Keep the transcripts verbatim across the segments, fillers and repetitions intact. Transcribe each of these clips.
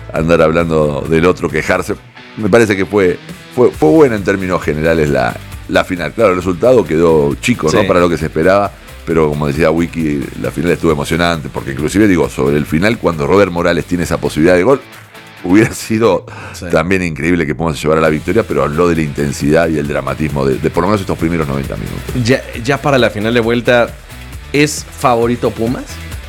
andar hablando del otro, quejarse. Me parece que fue, fue, fue buena en términos generales la, la final. Claro, el resultado quedó chico, ¿no? Sí. Para lo que se esperaba, pero como decía Wiki, la final estuvo emocionante, porque inclusive digo, sobre el final, cuando Robert Morales tiene esa posibilidad de gol, hubiera sido sí. también increíble que Pumas se llevara la victoria, pero habló de la intensidad y el dramatismo de, de por lo menos estos primeros noventa minutos. Ya, ya para la final de vuelta, ¿es favorito Pumas?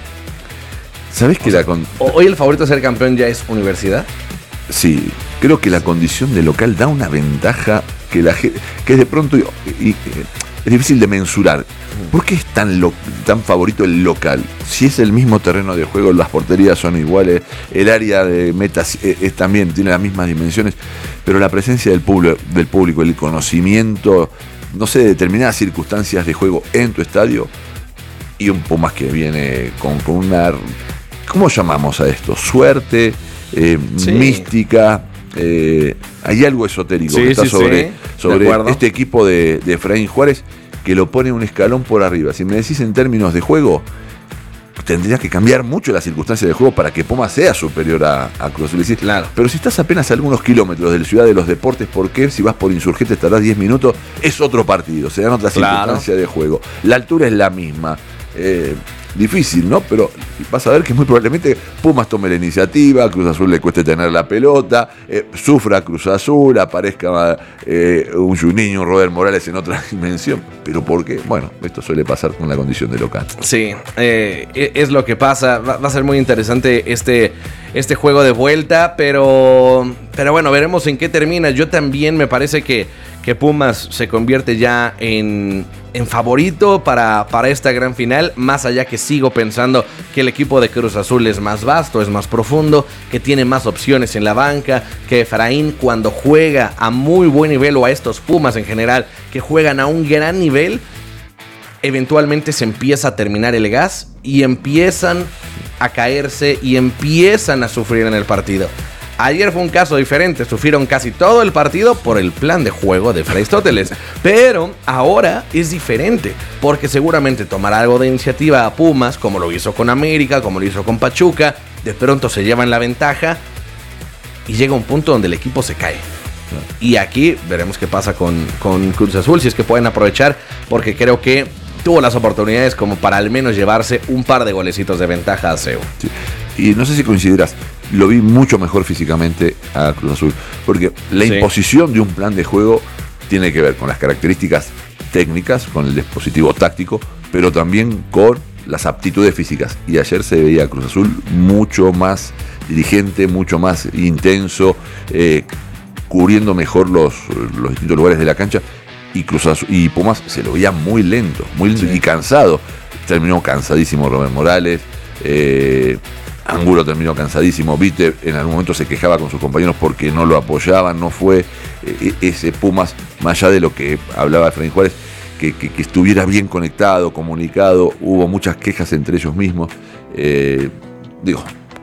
¿Sabés que o la sea, con... hoy el favorito a ser campeón ya es Universidad? Sí, creo que la condición de local da una ventaja que, la, que es de pronto y, y, es difícil de mensurar. ¿Por qué es tan, lo, tan favorito el local? Si es el mismo terreno de juego, las porterías son iguales, el área de metas es, es también tiene las mismas dimensiones, pero la presencia del público, del público, el conocimiento, no sé, de determinadas circunstancias de juego en tu estadio, y un Pumas que viene con, con una, ¿cómo llamamos a esto? Suerte, eh, sí. mística. Eh, hay algo esotérico sí, que está sí, sobre, sí. sobre este equipo de, de Efraín Juárez, que lo pone un escalón por arriba. Si me decís en términos de juego, tendría que cambiar mucho las circunstancias de juego para que Pumas sea superior a, a Cruz Azul. Claro. Pero si estás apenas a algunos kilómetros de la Ciudad de los Deportes, ¿por qué? Si vas por Insurgentes tardás diez minutos, es otro partido, se dan otras claro. circunstancias de juego. La altura es la misma. Eh, difícil, ¿no? Pero vas a ver que muy probablemente Pumas tome la iniciativa, a Cruz Azul le cueste tener la pelota, eh, sufra Cruz Azul, aparezca eh, un Juninho, un Robert Morales en otra dimensión. ¿Pero por qué? Bueno, esto suele pasar con la condición de local. Sí, eh, es lo que pasa. Va, va a ser muy interesante este, este juego de vuelta, pero, pero bueno, veremos en qué termina. Yo también me parece que, que Pumas se convierte ya en... en favorito para, para esta gran final, más allá que sigo pensando que el equipo de Cruz Azul es más vasto, es más profundo, que tiene más opciones en la banca, que Efraín cuando juega a muy buen nivel, o a estos Pumas en general, que juegan a un gran nivel, eventualmente se empieza a terminar el gas y empiezan a caerse y empiezan a sufrir en el partido. Ayer fue un caso diferente, sufrieron casi todo el partido por el plan de juego de Fray Aristóteles, pero ahora es diferente, porque seguramente tomará algo de iniciativa a Pumas, como lo hizo con América, como lo hizo con Pachuca, de pronto se llevan la ventaja y llega un punto donde el equipo se cae. Y aquí veremos qué pasa con, con Cruz Azul, si es que pueden aprovechar, porque creo que tuvo las oportunidades como para al menos llevarse un par de golecitos de ventaja a C E U. Sí. Y no sé si coincidirás, lo vi mucho mejor físicamente a Cruz Azul, porque la sí. imposición de un plan de juego tiene que ver con las características técnicas, con el dispositivo táctico, pero también con las aptitudes físicas. Y ayer se veía a Cruz Azul mucho más dirigente, mucho más intenso, eh, cubriendo mejor los, los distintos lugares de la cancha, y Cruz Azul, y Pumas se lo veía muy lento, muy lento sí. y cansado. Terminó cansadísimo Robert Morales, eh, Angulo terminó cansadísimo, Vite en algún momento se quejaba con sus compañeros porque no lo apoyaban, no fue eh, ese Pumas, más allá de lo que hablaba Efraín Juárez, que, que, que estuviera bien conectado, comunicado. Hubo muchas quejas entre ellos mismos. Eh, digo,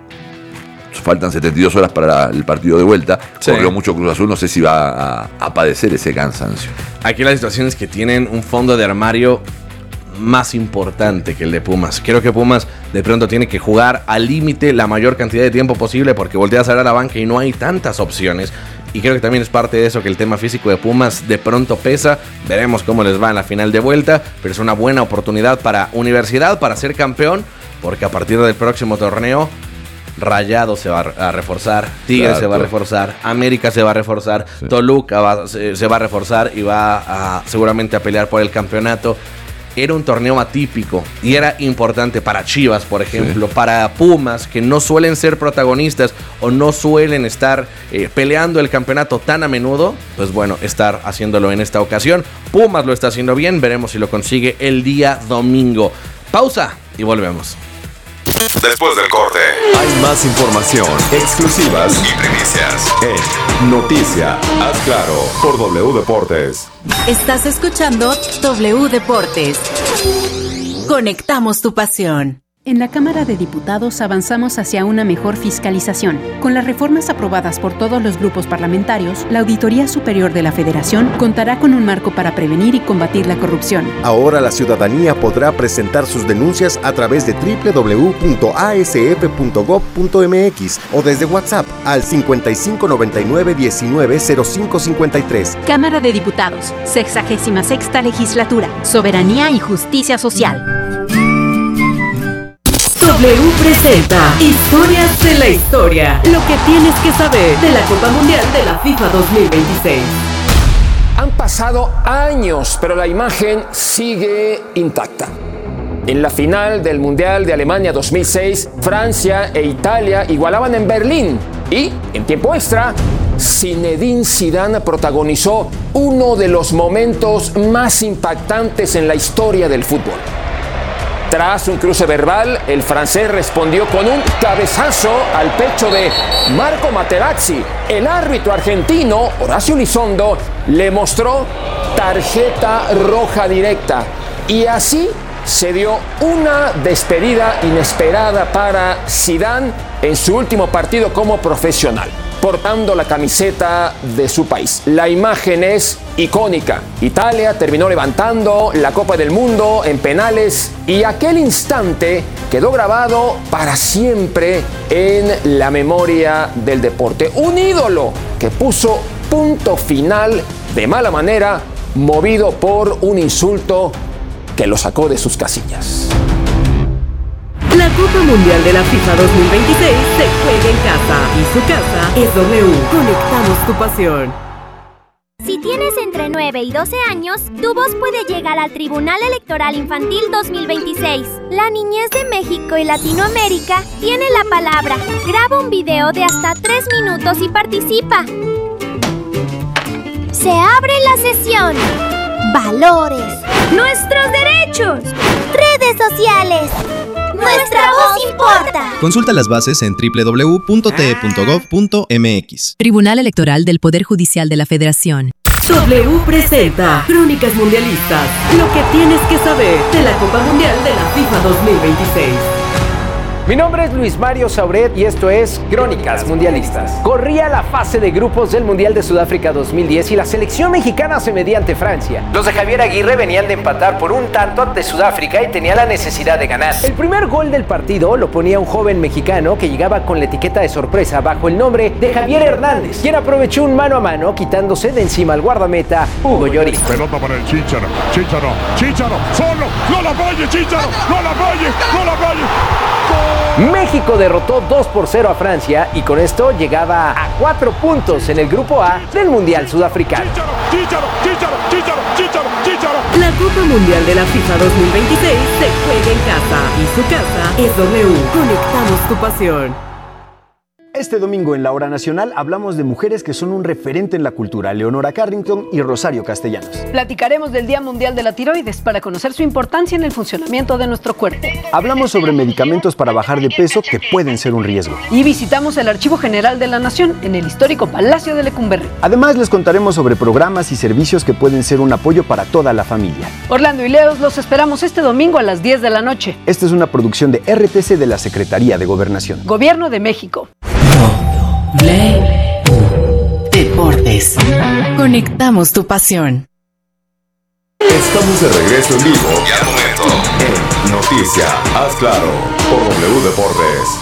faltan setenta y dos horas para el partido de vuelta, sí. corrió mucho Cruz Azul, no sé si va a, a padecer ese cansancio. Aquí la situación es que tienen un fondo de armario más importante que el de Pumas. Creo que Pumas de pronto tiene que jugar al límite la mayor cantidad de tiempo posible, porque volteas a ver a la banca y no hay tantas opciones, y creo que también es parte de eso, que el tema físico de Pumas de pronto pesa. Veremos cómo les va en la final de vuelta, pero es una buena oportunidad para Universidad para ser campeón, porque a partir del próximo torneo Rayado se va a reforzar, Tigres claro, se va a reforzar, América se va a reforzar, sí. Toluca va, se, se va a reforzar y va a, seguramente a pelear por el campeonato. Era un torneo atípico y era importante para Chivas, por ejemplo, sí. para Pumas, que no suelen ser protagonistas o no suelen estar eh, peleando el campeonato tan a menudo. Pues bueno, estar haciéndolo en esta ocasión. Pumas lo está haciendo bien, veremos si lo consigue el día domingo. Pausa y volvemos. Después del corte, hay más información, exclusivas y primicias en Noticia Haz Claro por W Deportes. Estás escuchando W Deportes. Conectamos tu pasión. En la Cámara de Diputados avanzamos hacia una mejor fiscalización. Con las reformas aprobadas por todos los grupos parlamentarios, la Auditoría Superior de la Federación contará con un marco para prevenir y combatir la corrupción. Ahora la ciudadanía podrá presentar sus denuncias a través de doble u doble u doble u punto a s f punto gob punto m x o desde WhatsApp al cincuenta y cinco noventa y nueve diecinueve cero cinco cincuenta y tres. Cámara de Diputados, sexagésima sexta Legislatura, Soberanía y Justicia Social. W presenta Historias de la Historia. Lo que tienes que saber de la Copa Mundial de la FIFA dos mil veintiséis. Han pasado años, pero la imagen sigue intacta. En la final del Mundial de Alemania dos mil seis, Francia e Italia igualaban en Berlín. Y, en tiempo extra, Zinedine Zidane protagonizó uno de los momentos más impactantes en la historia del fútbol. Tras un cruce verbal, el francés respondió con un cabezazo al pecho de Marco Materazzi. El árbitro argentino, Horacio Elizondo, le mostró tarjeta roja directa. Y así se dio una despedida inesperada para Zidane en su último partido como profesional, portando la camiseta de su país. La imagen es icónica. Italia terminó levantando la Copa del Mundo en penales y aquel instante quedó grabado para siempre en la memoria del deporte. Un ídolo que puso punto final de mala manera, movido por un insulto que lo sacó de sus casillas. La Copa Mundial de la FIFA dos mil veintiséis se juega en casa y su casa es W. Conectamos tu pasión. Si tienes entre nueve y doce años, tu voz puede llegar al Tribunal Electoral Infantil dos mil veintiséis. La niñez de México y Latinoamérica tiene la palabra. Graba un video de hasta tres minutos y participa. Se abre la sesión. Valores. Nuestros derechos. Redes sociales. Nuestra voz importa. Consulta las bases en doble u doble u doble u punto t e punto gob punto m x. Tribunal Electoral del Poder Judicial de la Federación. W presenta Crónicas Mundialistas. Lo que tienes que saber de la Copa Mundial de la FIFA dos mil veintiséis. Mi nombre es Luis Mario Sauret y esto es Crónicas Mundialistas. Corría la fase de grupos del Mundial de Sudáfrica dos mil diez y la selección mexicana se medía ante Francia. Los de Javier Aguirre venían de empatar por un tanto ante Sudáfrica y tenía la necesidad de ganar. El primer gol del partido lo ponía un joven mexicano que llegaba con la etiqueta de sorpresa bajo el nombre de Javier Hernández, quien aprovechó un mano a mano quitándose de encima al guardameta Hugo Lloris. Pelota para el Chícharo, Chícharo, Chícharo, solo, no la falle Chícharo, no la falle, no la falle. ¡Gol! México derrotó dos por cero a Francia y con esto llegaba a cuatro puntos en el grupo A del Mundial Sudafricano. Chícharo, Chícharo, Chícharo, Chícharo, Chícharo. La Copa Mundial de la FIFA dos mil veintiséis se juega en casa y su casa es W. Conectamos tu pasión. Este domingo en la Hora Nacional hablamos de mujeres que son un referente en la cultura, Leonora Carrington y Rosario Castellanos. Platicaremos del Día Mundial de la Tiroides para conocer su importancia en el funcionamiento de nuestro cuerpo. Hablamos sobre medicamentos para bajar de peso que pueden ser un riesgo. Y visitamos el Archivo General de la Nación en el histórico Palacio de Lecumberri. Además les contaremos sobre programas y servicios que pueden ser un apoyo para toda la familia. Orlando y Leos los esperamos este domingo a las diez de la noche. Esta es una producción de R T C de la Secretaría de Gobernación. Gobierno de México. W Deportes. Conectamos tu pasión. Estamos de regreso en vivo y al momento en Noticia, haz claro, por W Deportes.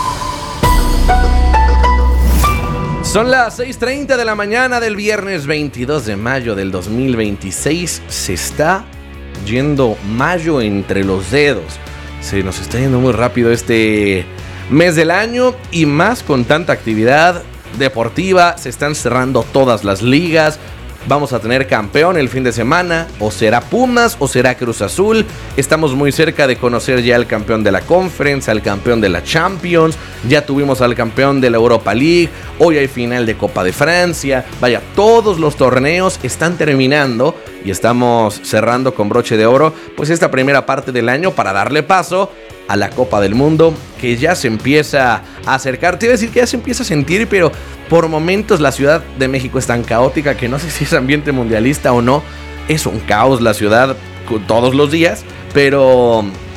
Son las seis treinta de la mañana del viernes veintidós de mayo del dos mil veintiséis. Se está yendo mayo entre los dedos. Se nos está yendo muy rápido este mes del año y más con tanta actividad deportiva. Se están cerrando todas las ligas. Vamos a tener campeón el fin de semana. O será Pumas o será Cruz Azul. Estamos muy cerca de conocer ya al campeón de la Conference, al campeón de la Champions. Ya tuvimos al campeón de la Europa League. Hoy hay final de Copa de Francia. Vaya, todos los torneos están terminando y estamos cerrando con broche de oro pues esta primera parte del año para darle paso a la Copa del Mundo, que ya se empieza a acercar. Te iba a decir que ya se empieza a sentir, pero por momentos la Ciudad de México es tan caótica que no sé si es ambiente mundialista o no. Es un caos la ciudad todos los días, pero,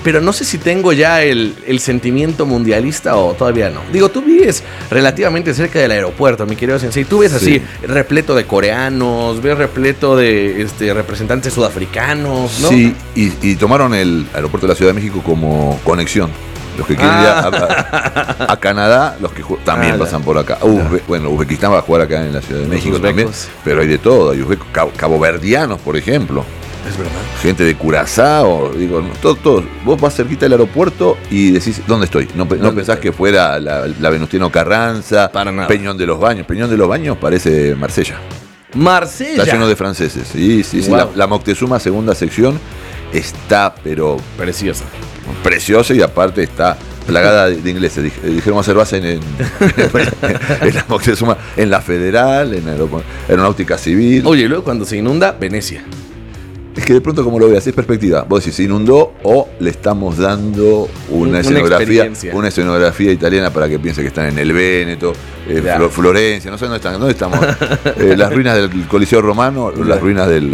pero no sé si tengo ya el, el sentimiento mundialista o todavía no. Digo, tú vives relativamente cerca del aeropuerto, mi querido Sensei. Tú ves así, sí, repleto de coreanos, ves repleto de este, representantes sudafricanos, ¿no? Sí, y, y tomaron el aeropuerto de la Ciudad de México como conexión. Los que quieren ah. ir a, a, a Canadá, los que también ah, pasan por acá. Uzbe, bueno, Uzbekistán va a jugar acá en la Ciudad de México uzbecos también, pero hay de todo. Hay uzbecos, cabo, caboverdianos, por ejemplo. Es verdad. Gente de Curazao, digo, todo, todo. Vos vas cerquita del aeropuerto y decís, ¿dónde estoy? No, no pensás que fuera la, la Venustiano Carranza, para nada. Peñón de los Baños. Peñón de los Baños parece Marsella. Marsella. Está lleno de franceses. Sí, sí, sí. Wow. La, la Moctezuma, segunda sección, está, pero preciosa. Preciosa y aparte está plagada de, de ingleses. Dij, dijeron hacer base en, en, en, en la Moctezuma, en la Federal, en Aeronáutica Civil. Oye, y luego cuando se inunda, Venecia. Es que de pronto, como lo veas, es perspectiva. Vos decís, se inundó o le estamos dando una, una escenografía una escenografía italiana para que piense que están en el Véneto, eh, Flo, Florencia, no sé dónde están, ¿dónde estamos? Eh, las ruinas del Coliseo Romano, claro. Las ruinas del...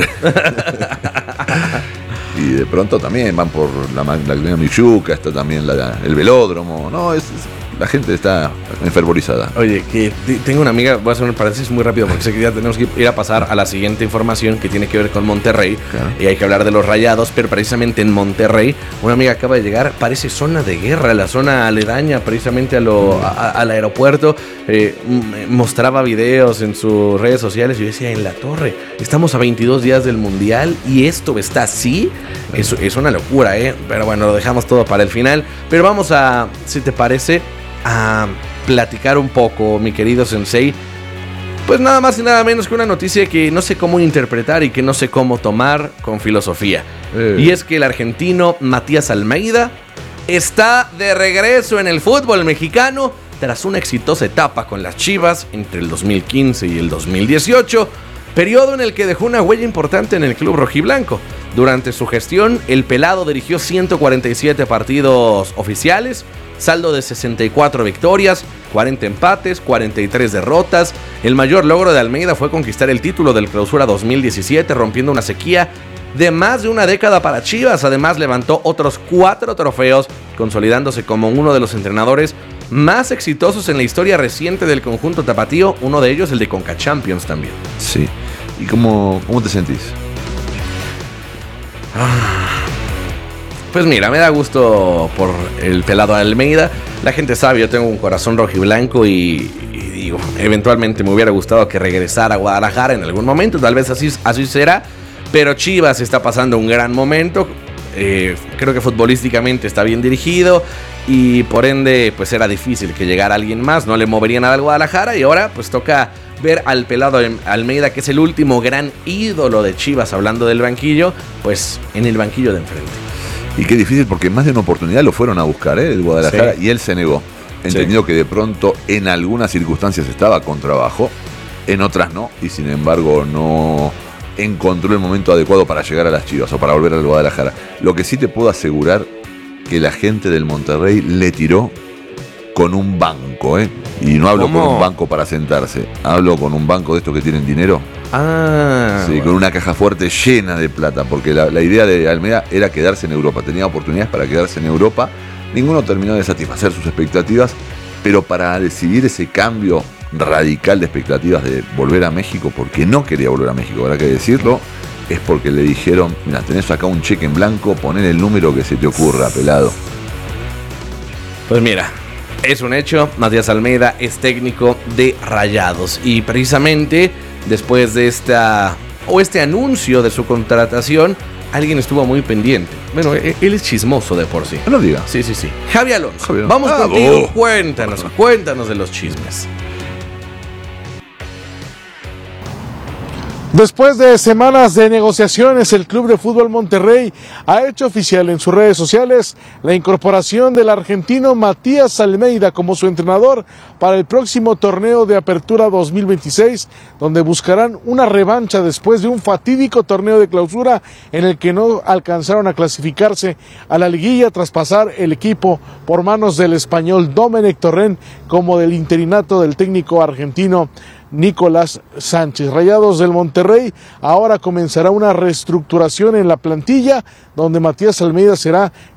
Y de pronto también van por la Magdalena Michuca, está también la, el velódromo. No, es, es, la gente está enfervorizada. Oye, que tengo una amiga, voy a hacer un paréntesis muy rápido porque sé que ya tenemos que ir a pasar a la siguiente información que tiene que ver con Monterrey. Claro. Y hay que hablar de los Rayados, pero precisamente en Monterrey, una amiga acaba de llegar, parece zona de guerra, la zona aledaña precisamente a lo, a, al aeropuerto. Eh, mostraba videos en sus redes sociales y yo decía, en la torre, estamos a veintidós días del Mundial y esto está así. Es, es una locura, ¿eh? Pero bueno, lo dejamos todo para el final. Pero vamos a, si te parece, a platicar un poco, mi querido Sensei. Pues nada más y nada menos que una noticia que no sé cómo interpretar y que no sé cómo tomar con filosofía. Eh. Y es que el argentino Matías Almeida está de regreso en el fútbol mexicano tras una exitosa etapa con las Chivas entre el dos mil quince y el dos mil dieciocho, periodo en el que dejó una huella importante en el club rojiblanco. Durante su gestión, el pelado dirigió ciento cuarenta y siete partidos oficiales, saldo de sesenta y cuatro victorias, cuarenta empates, cuarenta y tres derrotas. El mayor logro de Almeida fue conquistar el título del Clausura dos mil diecisiete, rompiendo una sequía de más de una década para Chivas. Además, levantó otros cuatro trofeos, consolidándose como uno de los entrenadores más exitosos en la historia reciente del conjunto tapatío, uno de ellos el de Conca Champions también. Sí. ¿Y cómo, cómo te sentís? Pues mira, me da gusto por el pelado Almeida. La gente sabe, yo tengo un corazón rojiblanco y, y digo, eventualmente me hubiera gustado que regresara a Guadalajara en algún momento, tal vez así, así será, pero Chivas está pasando un gran momento. Eh, creo que futbolísticamente está bien dirigido y por ende pues era difícil que llegara alguien más, no le movería nada al Guadalajara y ahora pues toca ver al pelado Almeida, que es el último gran ídolo de Chivas, hablando del banquillo, pues en el banquillo de enfrente. Y qué difícil, porque más de una oportunidad lo fueron a buscar, ¿eh? El Guadalajara, sí. Y él se negó. Entendió sí. que de pronto en algunas circunstancias estaba con trabajo, en otras no, y sin embargo no encontró el momento adecuado para llegar a las Chivas o para volver al Guadalajara. Lo que sí te puedo asegurar que la gente del Monterrey le tiró con un banco, ¿eh? Y no hablo ¿Cómo? con un banco para sentarse, hablo con un banco de estos que tienen dinero. Ah, sí, bueno. Con una caja fuerte llena de plata, porque la, la idea de Almeida era quedarse en Europa, tenía oportunidades para quedarse en Europa, ninguno terminó de satisfacer sus expectativas, pero para decidir ese cambio radical de expectativas de volver a México, porque no quería volver a México, habrá que decirlo, es porque le dijeron, mira, tenés acá un cheque en blanco, poner el número que se te ocurra, pelado. Pues mira, es un hecho, Matías Almeida es técnico de Rayados y precisamente después de esta o este anuncio de su contratación, alguien estuvo muy pendiente. Bueno, él es chismoso de por sí. No lo diga. Sí, sí, sí. Javi Alonso, Javi. vamos ah, contigo. Oh. Cuéntanos, cuéntanos de los chismes. Después de semanas de negociaciones, el Club de Fútbol Monterrey ha hecho oficial en sus redes sociales la incorporación del argentino Matías Almeida como su entrenador para el próximo torneo de Apertura dos mil veintiséis, donde buscarán una revancha después de un fatídico torneo de clausura en el que no alcanzaron a clasificarse a la liguilla tras pasar el equipo por manos del español Domenech Torrent como del interinato del técnico argentino Nicolás Sánchez. Rayados del Monterrey ahora comenzará una reestructuración en la plantilla, donde Matías Almeida será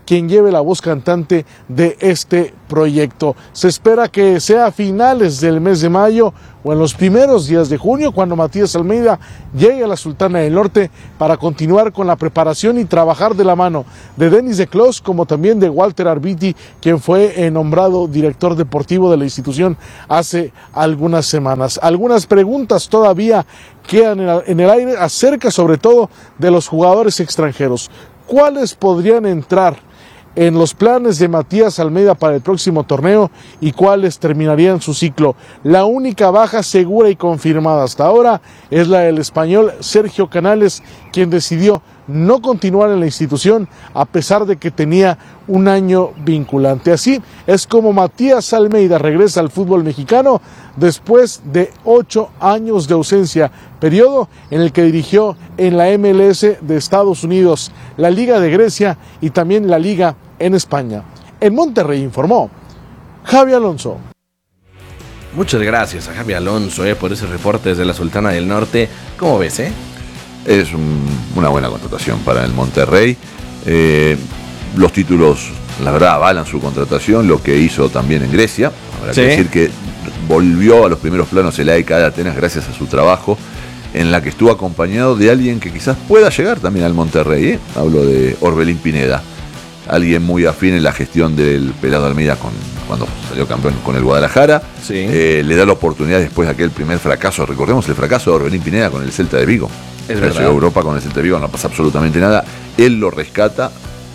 quien lleve la voz cantante de este proyecto. Se espera que sea a finales del mes de mayo o en los primeros días de junio cuando Matías Almeida llegue a la Sultana del Norte para continuar con la preparación y trabajar de la mano de Denis de Clos como también de Walter Arbiti, quien fue nombrado director deportivo de la institución hace algunas semanas. Algunas preguntas todavía quedan en el aire acerca sobre todo de los jugadores extranjeros. ¿Cuáles podrían entrar en los planes de Matías Almeida para el próximo torneo y cuáles terminarían su ciclo? La única baja segura y confirmada hasta ahora es la del español Sergio Canales, quien decidió no continuar en la institución a pesar de que tenía un año vinculante. Así es como Matías Almeida regresa al fútbol mexicano después de ocho años de ausencia, periodo en el que dirigió en la M L S de Estados Unidos, la Liga de Grecia y también la Liga en España. En Monterrey informó Javi Alonso. Muchas gracias a Javi Alonso eh, por ese reporte desde la Sultana del Norte. ¿Cómo ves, eh? Es un, una buena contratación para el Monterrey. Eh, los títulos, la verdad, avalan su contratación, lo que hizo también en Grecia. Habrá sí. que decir que volvió a los primeros planos el A E K de Atenas gracias a su trabajo, en la que estuvo acompañado de alguien que quizás pueda llegar también al Monterrey. ¿eh? Hablo de Orbelín Pineda, alguien muy afín en la gestión del Pelado Almeida con, cuando salió campeón con el Guadalajara. Sí. Eh, le da la oportunidad después de aquel primer fracaso. Recordemos el fracaso de Orbelín Pineda con el Celta de Vigo. Es verdad. Llegó a Europa con el Celta de Vigo, no pasa absolutamente nada. Él lo rescata,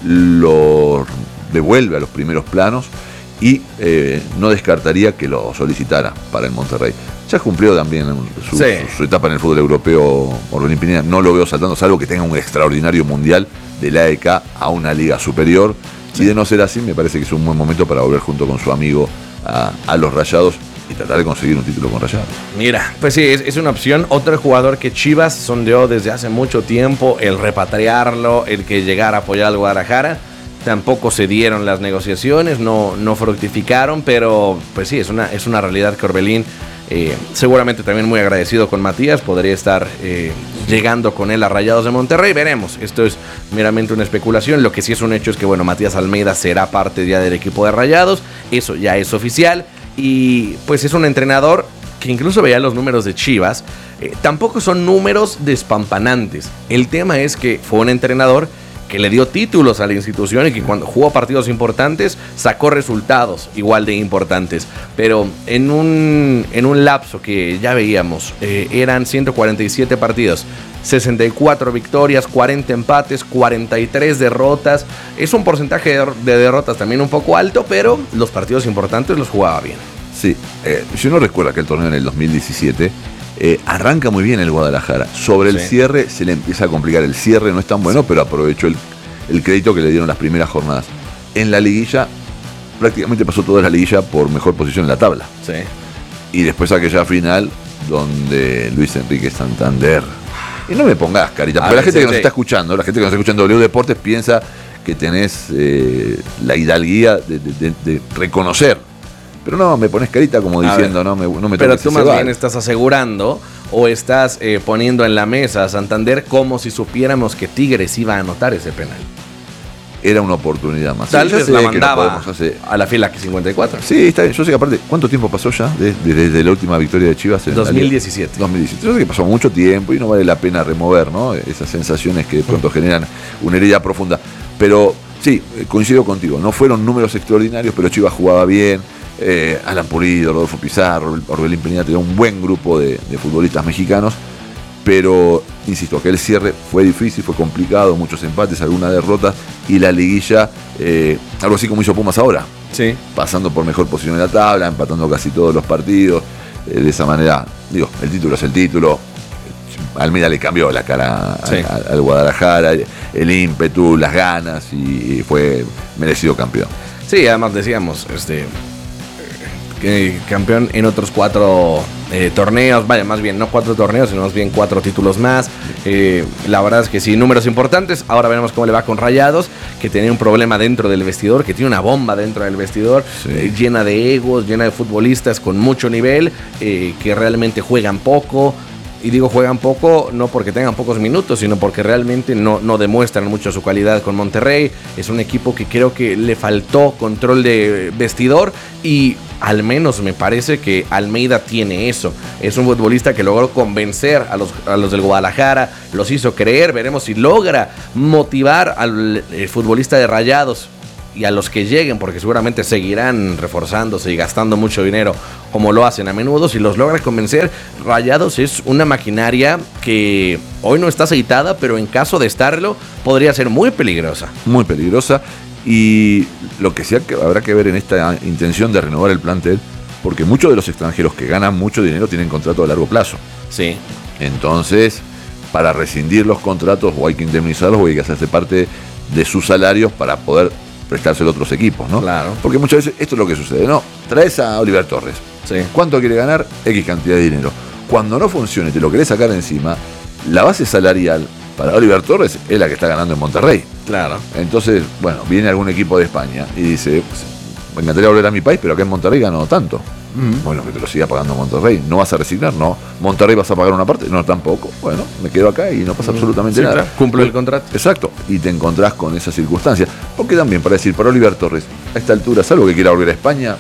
lo devuelve a los primeros planos y eh, no descartaría que lo solicitara para el Monterrey. Ya cumplió también su, sí. su, su etapa en el fútbol europeo Orbelín Pineda. No lo veo saltando, salvo que tenga un extraordinario mundial del A E K a una liga superior. Sí. Y de no ser así, me parece que es un buen momento para volver junto con su amigo a, a los Rayados y tratar de conseguir un título con Rayados. Mira, pues sí, es, es una opción. Otro jugador que Chivas sondeó desde hace mucho tiempo, el repatriarlo, el que llegara a apoyar al Guadalajara. Tampoco se dieron las negociaciones, no, no fructificaron, pero pues sí, es una, es una realidad que Orbelín, eh, seguramente también muy agradecido con Matías, podría estar eh, llegando con él a Rayados de Monterrey. Veremos, esto es meramente una especulación. Lo que sí es un hecho es que, bueno, Matías Almeida será parte ya del equipo de Rayados, eso ya es oficial. Y pues es un entrenador que incluso veía los números de Chivas, eh, tampoco son números despampanantes. El tema es que fue un entrenador que le dio títulos a la institución y que cuando jugó partidos importantes sacó resultados igual de importantes. Pero en un, en un lapso que ya veíamos, eh, eran ciento cuarenta y siete partidos, sesenta y cuatro victorias, cuarenta empates, cuarenta y tres derrotas. Es un porcentaje de, de derrotas también un poco alto, pero los partidos importantes los jugaba bien. Sí, eh, si uno recuerda que el torneo en el dos mil diecisiete eh, arranca muy bien el Guadalajara. Sobre el sí. cierre se le empieza a complicar. El cierre no es tan bueno, sí. pero aprovechó el, el crédito que le dieron las primeras jornadas. En la liguilla, prácticamente pasó toda la liguilla por mejor posición en la tabla. Sí. Y después aquella final donde Luis Enrique Santander... Y no me pongas carita, porque a la gente sí, que nos sí. está escuchando, la gente que nos está escuchando W Deportes piensa que tenés eh, la hidalguía de, de, de, de reconocer. Pero no, me pones carita como diciendo, no me, no me Pero tú más bien estás asegurando o estás eh, poniendo en la mesa a Santander como si supiéramos que Tigres iba a anotar ese penal. Era una oportunidad más. Tal vez la mandaba hacer... a la fila que cincuenta y cuatro. Sí, está bien. Yo sé que aparte, ¿cuánto tiempo pasó ya desde, desde la última victoria de Chivas? En dos mil diecisiete. dos mil diecisiete. Yo sé que pasó mucho tiempo y no vale la pena remover, ¿no? Esas sensaciones que de pronto generan una herida profunda. Pero sí, coincido contigo. No fueron números extraordinarios, pero Chivas jugaba bien. Eh, Alan Pulido, Rodolfo Pizarro, Orbelín Pineda, tenía un buen grupo de, de futbolistas mexicanos. Pero, insisto, aquel cierre fue difícil, fue complicado, muchos empates, algunas derrotas, y la liguilla, eh, algo así como hizo Pumas ahora, sí. pasando por mejor posición en la tabla, empatando casi todos los partidos, eh, de esa manera, digo, el título es el título, Almeida le cambió la cara sí. a, a, al Guadalajara, el ímpetu, las ganas, y fue merecido campeón. Sí, además decíamos, este... que campeón en otros cuatro eh, torneos, vaya, más bien no cuatro torneos, sino más bien cuatro títulos más. Eh, la verdad es que sí, números importantes. Ahora veremos cómo le va con Rayados, que tiene un problema dentro del vestidor, que tiene una bomba dentro del vestidor, sí. eh, llena de egos, llena de futbolistas con mucho nivel, eh, que realmente juegan poco. Y digo juegan poco, no porque tengan pocos minutos, sino porque realmente no, no demuestran mucho su calidad con Monterrey. Es un equipo que creo que le faltó control de vestidor y al menos me parece que Almeida tiene eso. Es un futbolista que logró convencer a los, a los del Guadalajara, los hizo creer. Veremos si logra motivar al futbolista de Rayados y a los que lleguen, porque seguramente seguirán reforzándose y gastando mucho dinero como lo hacen a menudo. Si los logra convencer, Rayados es una maquinaria que hoy no está aceitada, pero en caso de estarlo podría ser muy peligrosa. Muy peligrosa. Y lo que sí habrá que ver en esta intención de renovar el plantel, porque muchos de los extranjeros que ganan mucho dinero tienen contrato a largo plazo. Sí. Entonces, para rescindir los contratos o hay que indemnizarlos o hay que hacerse parte de sus salarios para poder prestárselo a otros equipos, ¿no? Claro. Porque muchas veces esto es lo que sucede, ¿no? Traes a Oliver Torres. Sí. ¿Cuánto quiere ganar? X cantidad de dinero. Cuando no funcione, te lo querés sacar encima, la base salarial para Oliver Torres es la que está ganando en Monterrey. Claro. Entonces, bueno, viene algún equipo de España y dice, pues, me encantaría volver a mi país, pero acá en Monterrey gano tanto. Mm. Bueno, que te lo siga pagando Monterrey. ¿No vas a resignar? No. ¿Monterrey vas a pagar una parte? No, tampoco. Bueno, me quedo acá y no pasa mm. absolutamente sí, nada. Claro. Cumplo el contrato. Exacto. Y te encontrás con esa circunstancia. Porque también, para decir, para Oliver Torres, a esta altura, salvo que quiera volver a España,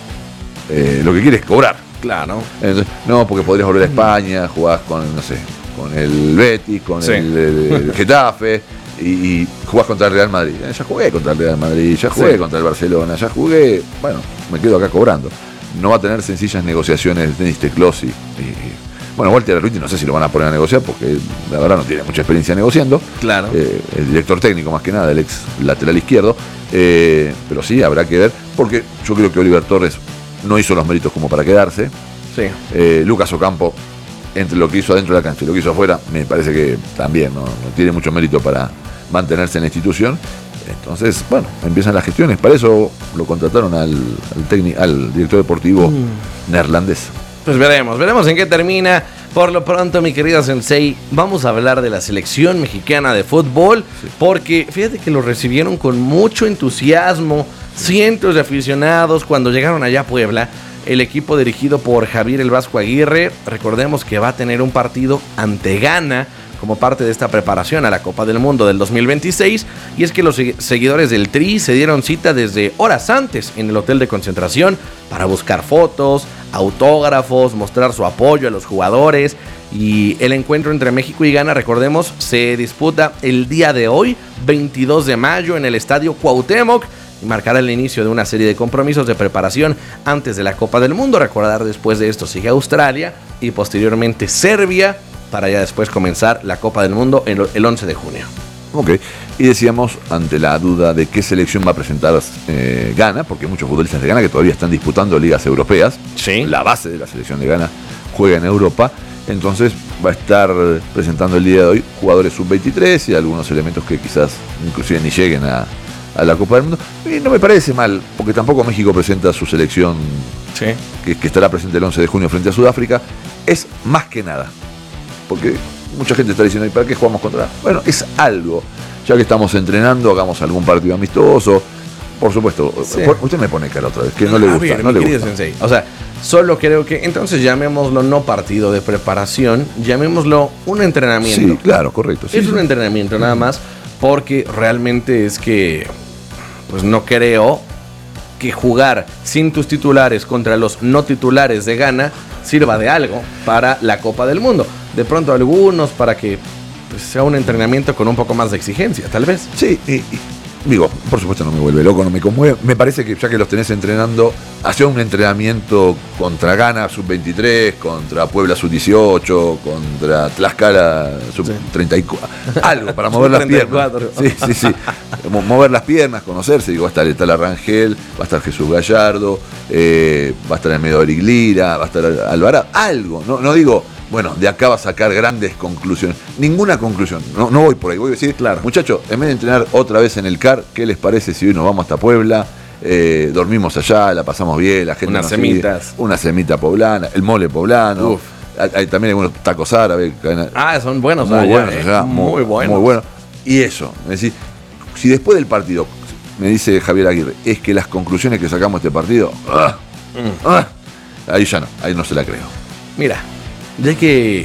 eh, lo que quiere es cobrar. Claro. Entonces, no, porque podrías volver a España, jugás con, no sé, con el Betis, con sí. el, el, el Getafe, y, y jugás contra el Real Madrid. Eh, ya jugué contra el Real Madrid, ya jugué sí. contra el Barcelona, ya jugué, bueno, me quedo acá cobrando. No va a tener sencillas negociaciones Denis Teclós y, y bueno, Walter Arruiti no sé si lo van a poner a negociar porque la verdad no tiene mucha experiencia negociando. Claro. Eh, el director técnico más que nada, el ex lateral izquierdo, eh, pero sí, habrá que ver, porque yo creo que Oliver Torres no hizo los méritos como para quedarse. Sí. Eh, Lucas Ocampo, entre lo que hizo adentro de la cancha y lo que hizo afuera, me parece que también no, no tiene mucho mérito para mantenerse en la institución. Entonces, bueno, empiezan las gestiones. Para eso lo contrataron al, al, técnico, al director deportivo mm. neerlandés. Pues veremos, veremos en qué termina. Por lo pronto, mi querida Sensei, vamos a hablar de la selección mexicana de fútbol, sí. porque fíjate que lo recibieron con mucho entusiasmo, cientos de aficionados cuando llegaron allá a Puebla. El equipo dirigido por Javier El Vasco Aguirre, recordemos que va a tener un partido ante Ghana como parte de esta preparación a la Copa del Mundo del dos mil veintiséis, y es que los seguidores del Tri se dieron cita desde horas antes en el hotel de concentración para buscar fotos, autógrafos, mostrar su apoyo a los jugadores. Y el encuentro entre México y Ghana, recordemos, se disputa el día de hoy, veintidós de mayo, en el Estadio Cuauhtémoc, y marcará el inicio de una serie de compromisos de preparación antes de la Copa del Mundo. Recordar, después de esto sigue Australia y posteriormente Serbia, para ya después comenzar la Copa del Mundo el once de junio. Ok, y decíamos, ante la duda de qué selección va a presentar eh, Ghana, porque hay muchos futbolistas de Ghana que todavía están disputando ligas europeas, sí. la base de la selección de Ghana juega en Europa, entonces va a estar presentando el día de hoy jugadores sub veintitrés y algunos elementos que quizás inclusive ni lleguen a, a la Copa del Mundo. Y no me parece mal, porque tampoco México presenta su selección sí. que, que estará presente el once de junio frente a Sudáfrica. Es más que nada, porque mucha gente está diciendo, ¿y para qué jugamos contra? Bueno, es algo. Ya que estamos entrenando, hagamos algún partido amistoso. Por supuesto, sí. Usted me pone cara otra vez, que no, no le gusta. Ver, no le gusta. Sensei. O sea, solo creo que, entonces llamémoslo no partido de preparación, llamémoslo un entrenamiento. Sí, claro, correcto. Sí, es sí. un entrenamiento nada más, porque realmente es que, pues no creo que jugar sin tus titulares contra los no titulares de Ghana sirva de algo para la Copa del Mundo. De pronto algunos para que pues, sea un entrenamiento con un poco más de exigencia, tal vez. Sí, y, y digo, por supuesto no me vuelve loco, no me conmueve. Me parece que ya que los tenés entrenando, hacer un entrenamiento contra Ghana sub veintitrés, contra Puebla sub dieciocho, contra Tlaxcala sub treinta y cuatro, algo para mover las piernas. Sí, sí, sí. Mover las piernas, conocerse. Digo, va a estar el tal Arrangel, va a estar Jesús Gallardo, eh, va a estar en el medio de Eric Lira, va a estar Alvarado, algo. No, no digo, bueno, de acá va a sacar grandes conclusiones. Ninguna conclusión. No, no voy por ahí. Voy a decir, claro, muchachos, en vez de entrenar otra vez en el C A R, ¿qué les parece si hoy nos vamos hasta Puebla? Eh, dormimos allá, la pasamos bien, la gente unas semitas. Sigue, una semita poblana, el mole poblano. Uf. Hay, también hay algunos tacos árabes. Ah, son buenos. Muy allá, buenos eh. allá. Muy, muy buenos. Muy buenos. Y eso, es decir, si después del partido, me dice Javier Aguirre, es que las conclusiones que sacamos de este partido, ¡ah! Mm. ¡ah! Ahí ya no, ahí no se la creo. Mira, ya que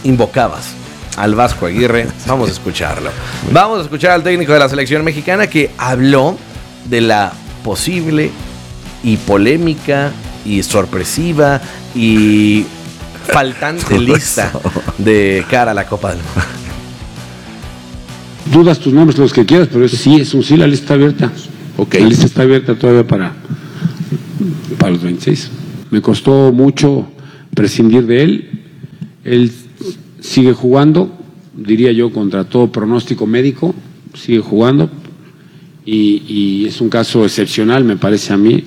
invocabas al Vasco Aguirre. Vamos a escucharlo. Vamos a escuchar al técnico de la selección mexicana que habló de la posible y polémica y sorpresiva y faltante lista de cara a la Copa del Mundo. Dudas tus nombres, los que quieras, pero sí, es un sí, la lista está abierta. Okay. La lista está abierta todavía para, para los veintiséis. Me costó mucho prescindir de él. Él sigue jugando, diría yo, contra todo pronóstico médico, sigue jugando y, y es un caso excepcional, me parece a mí.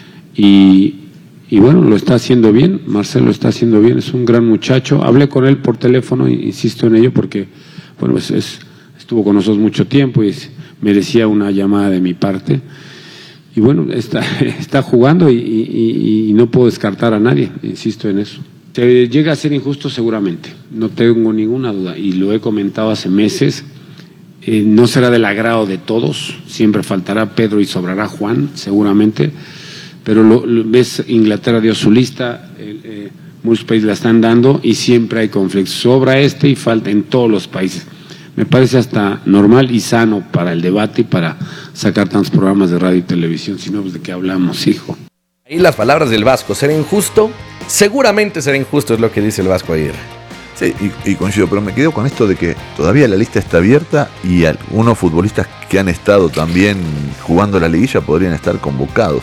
Y, y bueno, lo está haciendo bien, Marcelo lo está haciendo bien, es un gran muchacho. Hablé con él por teléfono, insisto en ello, porque bueno, es, es, estuvo con nosotros mucho tiempo y es, merecía una llamada de mi parte. Y bueno, está, está jugando y, y, y no puedo descartar a nadie, insisto en eso. Se llega a ser injusto seguramente, no tengo ninguna duda, y lo he comentado hace meses. Eh, no será del agrado de todos, siempre faltará Pedro y sobrará Juan, seguramente. Pero lo, lo, ves, Inglaterra dio su lista, eh, eh, muchos países la están dando y siempre hay conflictos. Sobra este y falta en todos los países. Me parece hasta normal y sano para el debate y para sacar tantos programas de radio y televisión. Si no, pues de qué hablamos, hijo. Ahí las palabras del Vasco, ¿será injusto? Seguramente será injusto, es lo que dice el Vasco Aguirre. Sí, y, y coincido, pero me quedo con esto de que todavía la lista está abierta y algunos futbolistas que han estado también jugando la liguilla podrían estar convocados.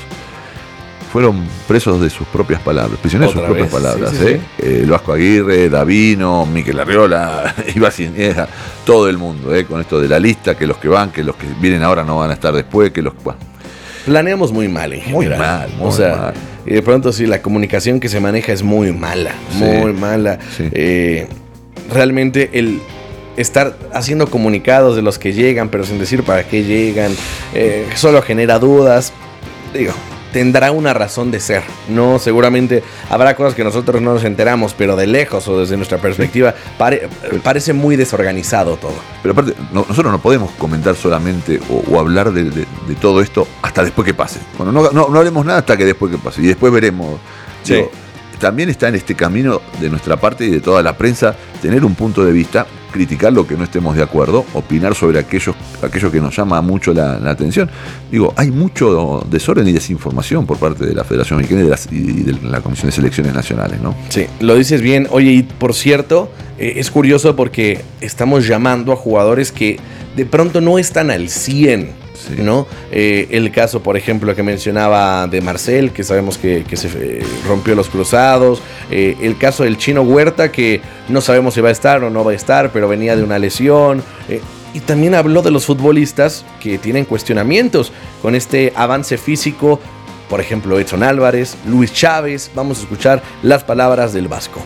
Fueron presos de sus propias palabras, prisioneros de sus propias vez. palabras. Sí, sí, ¿eh? Sí. Eh, el Vasco Aguirre, Davino, Miquel Arriola, Iba Cinieja, todo el mundo, ¿eh? Con esto de la lista, que los que van, que los que vienen ahora no van a estar después, que los... Bueno. Planeamos muy mal en general. Muy mal, muy o sea, mal. Y de pronto sí, la comunicación que se maneja es muy mala, muy sí, mala. Sí. Eh, realmente el estar haciendo comunicados de los que llegan, pero sin decir para qué llegan, eh, solo genera dudas. Digo, tendrá una razón de ser. No, seguramente habrá cosas que nosotros no nos enteramos, pero de lejos o desde nuestra perspectiva pare, parece muy desorganizado todo. Pero aparte, no, nosotros no podemos comentar solamente o, o hablar de, de, de todo esto hasta después que pase. Bueno, no, no, no hablemos nada hasta que después que pase y después veremos. Sí. Digo, también está en este camino de nuestra parte y de toda la prensa tener un punto de vista, criticar lo que no estemos de acuerdo, opinar sobre aquello, aquello que nos llama mucho la, la atención. Digo, hay mucho desorden y desinformación por parte de la Federación Mexicana y de, las, y de la Comisión de Selecciones Nacionales, ¿no? Sí, lo dices bien. Oye, y por cierto, eh, es curioso porque estamos llamando a jugadores que de pronto no están al cien. Sí. ¿No? Eh, el caso, por ejemplo, que mencionaba de Marcel, que sabemos que, que se eh, rompió los cruzados. Eh, el caso del Chino Huerta, que no sabemos si va a estar o no va a estar, pero venía de una lesión. Eh, y también habló de los futbolistas que tienen cuestionamientos con este avance físico. Por ejemplo, Edson Álvarez, Luis Chávez. Vamos a escuchar las palabras del Vasco.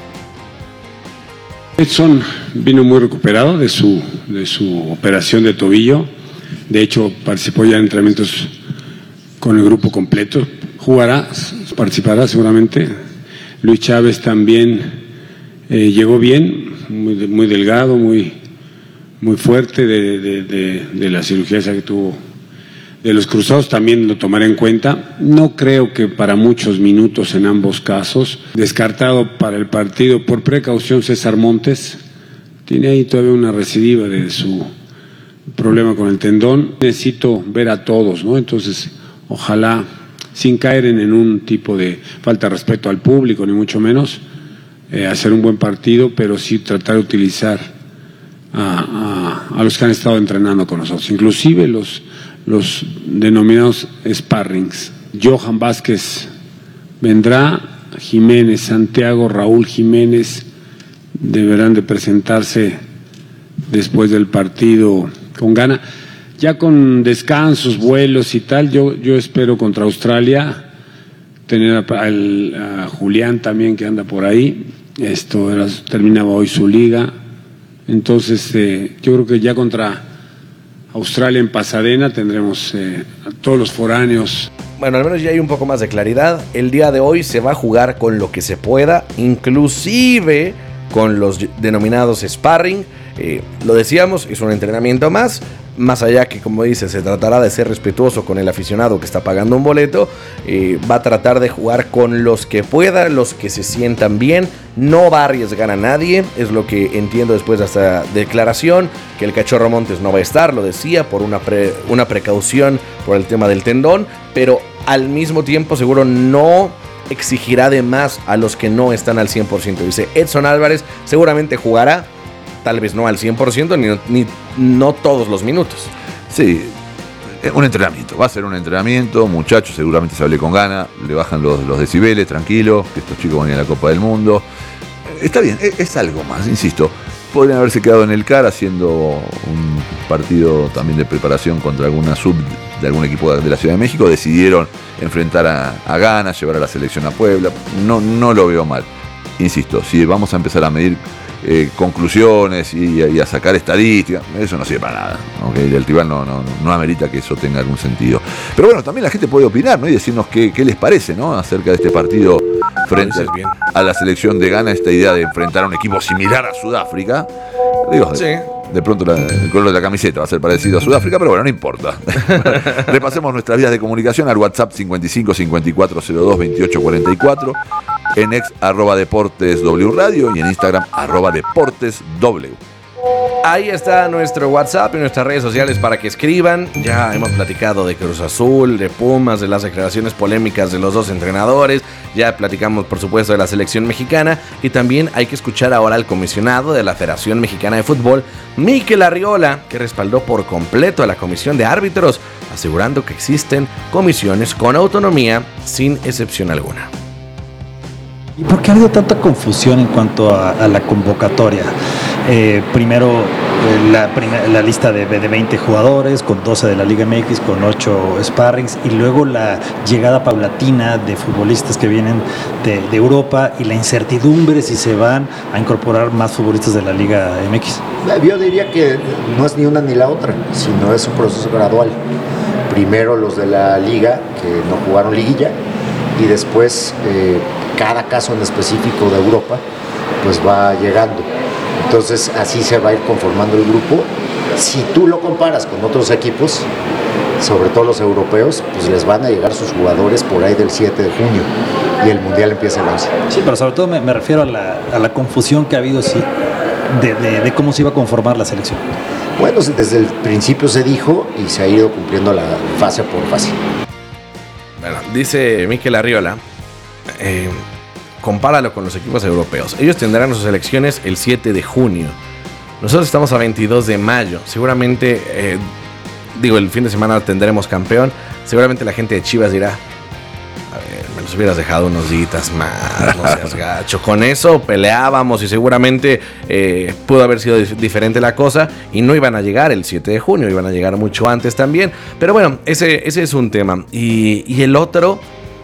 Edson vino muy recuperado de su, de su operación de tobillo. De hecho, participó ya en entrenamientos con el grupo completo. Jugará, participará seguramente. Luis Chávez también eh, llegó bien, muy, muy delgado, muy, muy fuerte de, de, de, de la cirugía esa que tuvo de los cruzados. También lo tomaré en cuenta. No creo que para muchos minutos en ambos casos. Descartado para el partido por precaución César Montes. Tiene ahí todavía una recidiva de su problema con el tendón. Necesito ver a todos, ¿no? Entonces, ojalá, sin caer en, en un tipo de falta de respeto al público, ni mucho menos, eh, hacer un buen partido, pero sí tratar de utilizar a, a, a los que han estado entrenando con nosotros, inclusive los, los denominados sparrings. Johan Vázquez vendrá, Jiménez, Santiago, Raúl Jiménez deberán de presentarse después del partido con gana, ya con descansos, vuelos y tal. Yo, yo espero contra Australia tener a, a, a Julián también, que anda por ahí. Esto era, terminaba hoy su liga. Entonces, eh, yo creo que ya contra Australia en Pasadena tendremos eh, a todos los foráneos. Bueno, al menos ya hay un poco más de claridad. El día de hoy se va a jugar con lo que se pueda, inclusive con los denominados sparring. Eh, lo decíamos, es un entrenamiento más. más allá que, como dice, se tratará de ser respetuoso con el aficionado que está pagando un boleto, eh, va a tratar de jugar con los que pueda, los que se sientan bien, no va a arriesgar a nadie, es lo que entiendo después de esta declaración, que el Cachorro Montes no va a estar, lo decía, por una, pre, una precaución por el tema del tendón, pero al mismo tiempo seguro no exigirá de más a los que no están al cien por ciento. Dice, Edson Álvarez seguramente jugará, tal vez no al cien por ciento, ni, ni no todos los minutos. Sí, un entrenamiento, va a ser un entrenamiento, muchachos, seguramente se hable con gana, le bajan los, los decibeles, tranquilo, que estos chicos van a ir a la Copa del Mundo. Está bien, es, es algo más, insisto. Podrían haberse quedado en el C A R haciendo un partido también de preparación contra alguna sub de algún equipo de la Ciudad de México. Decidieron enfrentar a, a Ghana, llevar a la selección a Puebla. No, no lo veo mal. Insisto, si vamos a empezar a medir eh, conclusiones y, y a sacar estadísticas, eso no sirve para nada. ¿Okay? El rival no, no, no amerita que eso tenga algún sentido. Pero bueno, también la gente puede opinar, ¿no? Y decirnos qué, qué les parece, ¿no? Acerca de este partido frente a la selección de Ghana, esta idea de enfrentar a un equipo similar a Sudáfrica. Digo, sí. de, de pronto la, el color de la camiseta va a ser parecido a Sudáfrica, pero bueno, no importa. Repasemos nuestras vías de comunicación al WhatsApp cincuenta y cinco cincuenta y cuatro cero dos veintiocho cuarenta y cuatro, en ex arroba deportes W Radio y en Instagram arroba deportes W. Ahí está nuestro WhatsApp y nuestras redes sociales para que escriban. Ya hemos platicado de Cruz Azul, de Pumas, de las declaraciones polémicas de los dos entrenadores. Ya platicamos, por supuesto, de la selección mexicana. Y también hay que escuchar ahora al comisionado de la Federación Mexicana de Fútbol, Mikel Arriola, que respaldó por completo a la comisión de árbitros, asegurando que existen comisiones con autonomía sin excepción alguna. ¿Y por qué ha habido tanta confusión en cuanto a, a la convocatoria? Eh, primero eh, la, primer, la lista de, de veinte jugadores, con doce de la Liga M X, con ocho sparrings, y luego la llegada paulatina de futbolistas que vienen de, de Europa y la incertidumbre si se van a incorporar más futbolistas de la Liga M X. Yo diría que no es ni una ni la otra, sino es un proceso gradual. Primero los de la Liga, que no jugaron liguilla, y después eh, cada caso en específico de Europa pues va llegando. Entonces así se va a ir conformando el grupo. Si tú lo comparas con otros equipos, sobre todo los europeos, pues les van a llegar sus jugadores por ahí del siete de junio y el Mundial empieza el once. Sí, pero sobre todo me, me refiero a la, a la confusión que ha habido sí, de, de, de cómo se iba a conformar la selección. Bueno, desde el principio se dijo y se ha ido cumpliendo la fase por fase. Bueno, dice Mikel Arriola, eh, compáralo con los equipos europeos. Ellos tendrán sus elecciones el siete de junio. Nosotros estamos a veintidós de mayo. Seguramente, eh, digo, el fin de semana tendremos campeón. Seguramente la gente de Chivas dirá, a ver, me los hubieras dejado unos días más, no seas gacho. Con eso peleábamos y seguramente eh, pudo haber sido dif- diferente la cosa y no iban a llegar el siete de junio, iban a llegar mucho antes también. Pero bueno, ese, ese es un tema. Y, y el otro,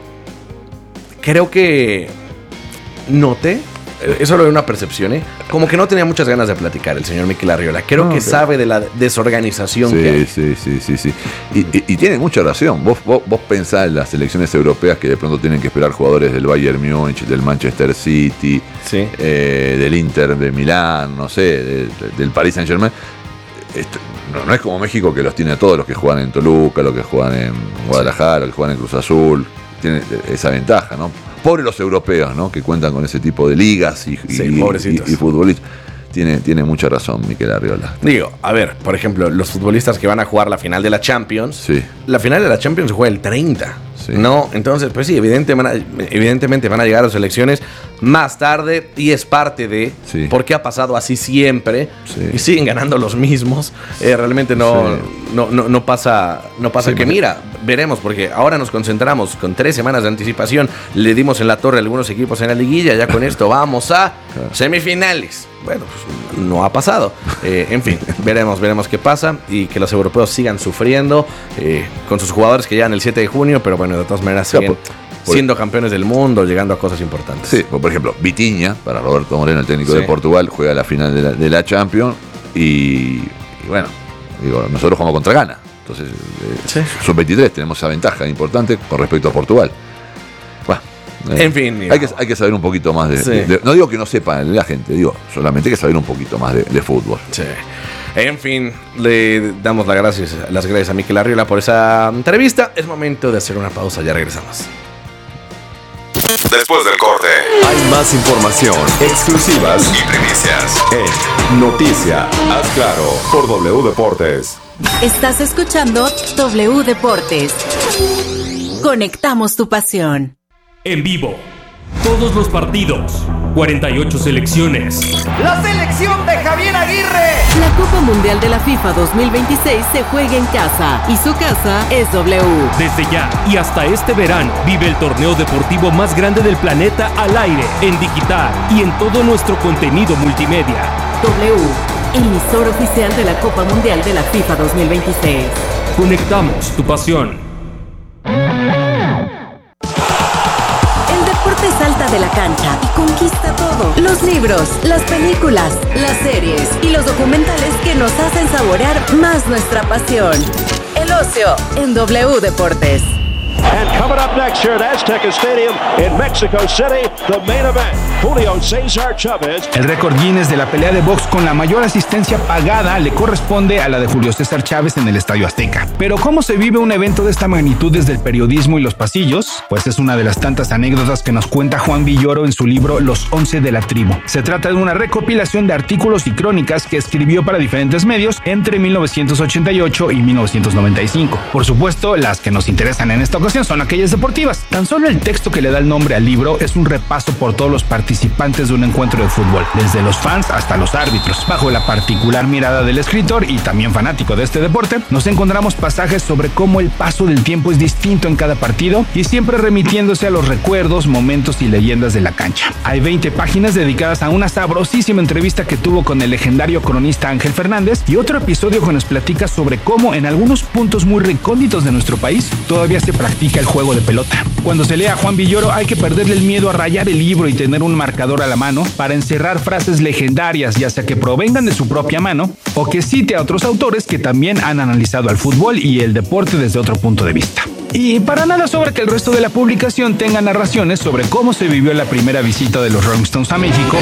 creo que noté, eso lo de una percepción, ¿eh? Como que no tenía muchas ganas de platicar el señor Mikel Arriola. Creo no, que okay. sabe de la desorganización sí, que hay. Sí, sí, sí, sí. Y, y, y tiene mucha razón. Vos, vos, vos pensás en las selecciones europeas que de pronto tienen que esperar jugadores del Bayern Múnich, del Manchester City, sí. eh, del Inter de Milán, no sé, de, de, del Paris Saint-Germain. Esto, no, no es como México que los tiene a todos, los que juegan en Toluca, los que juegan en Guadalajara, los que juegan en Cruz Azul. Tiene esa ventaja, ¿no? Pobres los europeos, ¿no? Que cuentan con ese tipo de ligas y, sí, y, y, y futbolistas. Tiene, tiene mucha razón Mikel Arriola. Digo, a ver, por ejemplo, los futbolistas que van a jugar la final de la Champions. Sí. La final de la Champions se juega el treinta. Sí. No, entonces, pues sí, evidente, van a, evidentemente van a llegar a las elecciones más tarde y es parte de sí. porque ha pasado así siempre sí. y siguen ganando los mismos. Eh, realmente no, sí. no, no, no pasa, no pasa sí, que mira, veremos, porque ahora nos concentramos con tres semanas de anticipación, le dimos en la torre a algunos equipos en la liguilla, ya con esto vamos a claro. semifinales. Bueno, pues no ha pasado. Eh, en fin, veremos, veremos qué pasa y que los europeos sigan sufriendo eh, con sus jugadores que llegan el siete de junio, pero bueno, de todas maneras siguen o sea, por, por, siendo campeones del mundo, llegando a cosas importantes. Sí, por ejemplo, Vitinha, para Roberto Moreno, el técnico sí. de Portugal, juega la final de la, de la Champions y, y bueno, digo, nosotros jugamos contra Ghana. Entonces, eh, sí. sub veintitrés tenemos esa ventaja importante con respecto a Portugal. Bueno, eh, en fin, hay que, hay que saber un poquito más de, sí. de, de. No digo que no sepa la gente, digo solamente hay que saber un poquito más de, de fútbol. Sí. En fin, le damos las gracias, las gracias a Mikel Arriola por esa entrevista. Es momento de hacer una pausa, ya regresamos. Después del corte, hay más información, exclusivas y primicias en Noticia, haz claro, por W Deportes. Estás escuchando W Deportes. Conectamos tu pasión. En vivo, todos los partidos, cuarenta y ocho selecciones. La selección de Javier Aguirre. La Copa Mundial de la FIFA dos mil veintiséis se juega en casa y su casa es W. Desde ya y hasta este verano, vive el torneo deportivo más grande del planeta al aire, en digital y en todo nuestro contenido multimedia. W, emisor oficial de la Copa Mundial de la FIFA dos mil veintiséis. Conectamos tu pasión. Salta de la cancha y conquista todo. Los libros, las películas, las series y los documentales que nos hacen saborear más nuestra pasión. El ocio en W Deportes. And coming up next here at Azteca Stadium in Mexico City, the main event, Julio César Chávez. El récord Guinness de la pelea de box con la mayor asistencia pagada le corresponde a la de Julio César Chávez en el Estadio Azteca. Pero ¿cómo se vive un evento de esta magnitud desde el periodismo y los pasillos? Pues es una de las tantas anécdotas que nos cuenta Juan Villoro en su libro Los Once de la Tribu. Se trata de una recopilación de artículos y crónicas que escribió para diferentes medios entre mil novecientos ochenta y ocho y mil novecientos noventa y cinco. Por supuesto, las que nos interesan en esta ocasión son aquellas deportivas. Tan solo el texto que le da el nombre al libro es un repaso por todos los participantes de un encuentro de fútbol, desde los fans hasta los árbitros. Bajo la particular mirada del escritor y también fanático de este deporte, nos encontramos pasajes sobre cómo el paso del tiempo es distinto en cada partido y siempre remitiéndose a los recuerdos, momentos y leyendas de la cancha. Hay veinte páginas dedicadas a una sabrosísima entrevista que tuvo con el legendario cronista Ángel Fernández y otro episodio que nos platica sobre cómo en algunos puntos muy recónditos de nuestro país todavía se practica el juego de pelota. Cuando se lea a Juan Villoro hay que perderle el miedo a rayar el libro y tener un marcador a la mano para encerrar frases legendarias, ya sea que provengan de su propia mano o que cite a otros autores que también han analizado al fútbol y el deporte desde otro punto de vista. Y para nada sobra que el resto de la publicación tenga narraciones sobre cómo se vivió la primera visita de los Rolling Stones a México,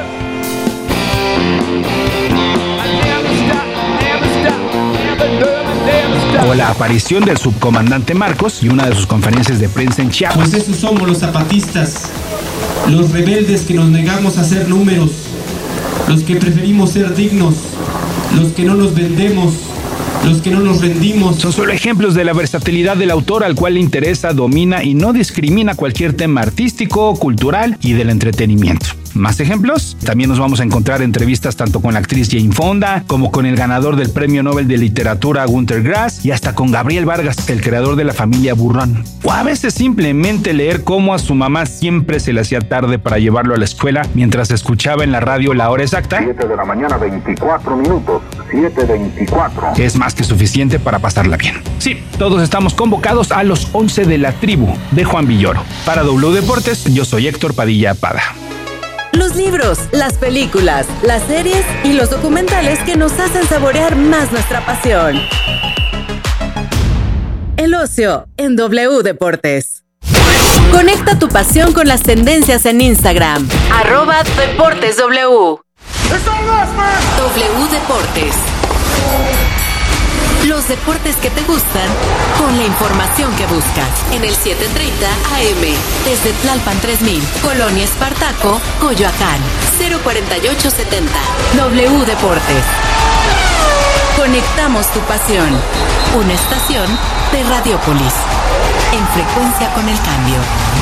o la aparición del subcomandante Marcos y una de sus conferencias de prensa en Chiapas. Pues esos somos los zapatistas, los rebeldes que nos negamos a hacer números, los que preferimos ser dignos, los que no nos vendemos, los que no nos rendimos. Son solo ejemplos de la versatilidad del autor, al cual le interesa, domina y no discrimina cualquier tema artístico, cultural y del entretenimiento. ¿Más ejemplos? También nos vamos a encontrar entrevistas tanto con la actriz Jane Fonda, como con el ganador del Premio Nobel de Literatura Günter Grass, y hasta con Gabriel Vargas, el creador de La Familia Burrón. O a veces simplemente leer cómo a su mamá siempre se le hacía tarde para llevarlo a la escuela mientras escuchaba en la radio la hora exacta. siete de la mañana, veinticuatro minutos. siete veinticuatro. Que es más que suficiente para pasarla bien. Sí, todos estamos convocados a los once de la tribu de Juan Villoro. Para W Deportes, yo soy Héctor Padilla Pada. Los libros, las películas, las series y los documentales que nos hacen saborear más nuestra pasión. El ocio en W Deportes. Conecta tu pasión con las tendencias en Instagram. Arroba Deportes W. W Deportes. Los deportes que te gustan con la información que buscas. En el siete treinta A M. Desde Tlalpan tres mil. Colonia Espartaco, Coyoacán. cero cuarenta y ocho setenta. W Deportes. Conectamos tu pasión. Una estación de Radiopolis. En frecuencia con el cambio.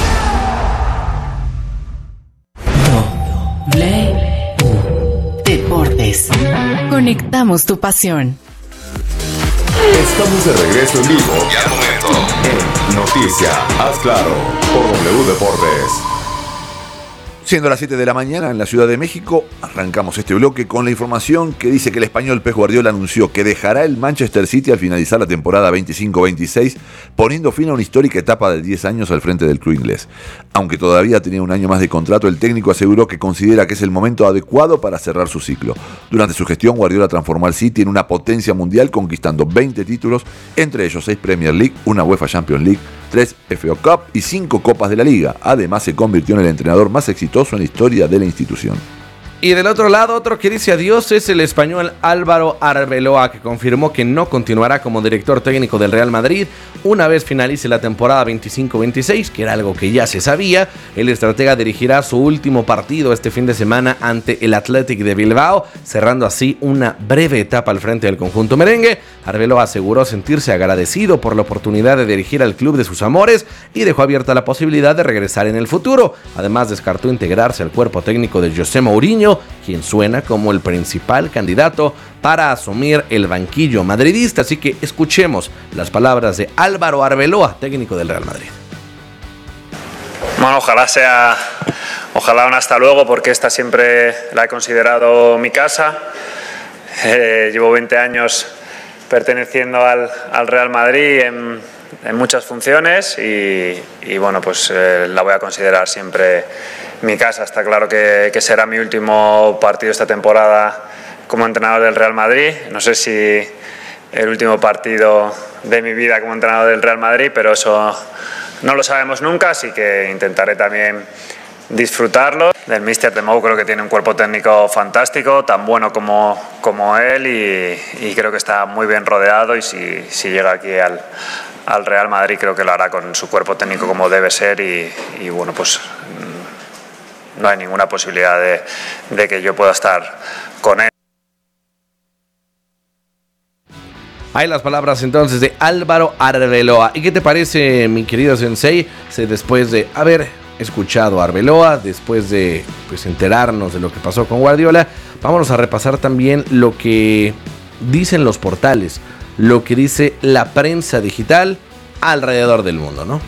W Deportes. Conectamos tu pasión. Estamos de regreso en vivo y al momento en Noticia, haz claro, por W Deportes. Siendo las siete de la mañana en la Ciudad de México, arrancamos este bloque con la información que dice que el español Pep Guardiola anunció que dejará el Manchester City al finalizar la temporada veinticinco veintiséis, poniendo fin a una histórica etapa de diez años al frente del club inglés. Aunque todavía tenía un año más de contrato, el técnico aseguró que considera que es el momento adecuado para cerrar su ciclo. Durante su gestión, Guardiola transformó al City en una potencia mundial, conquistando veinte títulos, entre ellos seis Premier League, una UEFA Champions League, tres F A Cup y cinco Copas de la Liga. Además, se convirtió en el entrenador más exitoso en la historia de la institución. Y del otro lado, otro que dice adiós es el español Álvaro Arbeloa, que confirmó que no continuará como director técnico del Real Madrid una vez finalice la temporada veinticinco veintiséis, que era algo que ya se sabía. El estratega dirigirá su último partido este fin de semana ante el Athletic de Bilbao, cerrando así una breve etapa al frente del conjunto merengue. Arbeloa aseguró sentirse agradecido por la oportunidad de dirigir al club de sus amores y dejó abierta la posibilidad de regresar en el futuro. Además, descartó integrarse al cuerpo técnico de José Mourinho, quien suena como el principal candidato para asumir el banquillo madridista. Así que escuchemos las palabras de Álvaro Arbeloa, técnico del Real Madrid. Bueno, ojalá sea, ojalá un hasta luego, porque esta siempre la he considerado mi casa. Eh, llevo veinte años perteneciendo al, al Real Madrid en, en muchas funciones y, y bueno, pues eh, la voy a considerar siempre mi casa. Está claro que, que será mi último partido esta temporada como entrenador del Real Madrid. No sé si el último partido de mi vida como entrenador del Real Madrid, pero eso no lo sabemos nunca, así que intentaré también disfrutarlo. Del míster de Mou creo que tiene un cuerpo técnico fantástico, tan bueno como, como él, y, y creo que está muy bien rodeado, y si, si llega aquí al, al Real Madrid creo que lo hará con su cuerpo técnico como debe ser, y, y bueno, pues no hay ninguna posibilidad de, de que yo pueda estar con él. Hay las palabras entonces de Álvaro Arbeloa. ¿Y qué te parece, mi querido Sensei, después de haber escuchado a Arbeloa, después de pues enterarnos de lo que pasó con Guardiola? Vámonos a repasar también lo que dicen los portales, lo que dice la prensa digital alrededor del mundo, ¿no?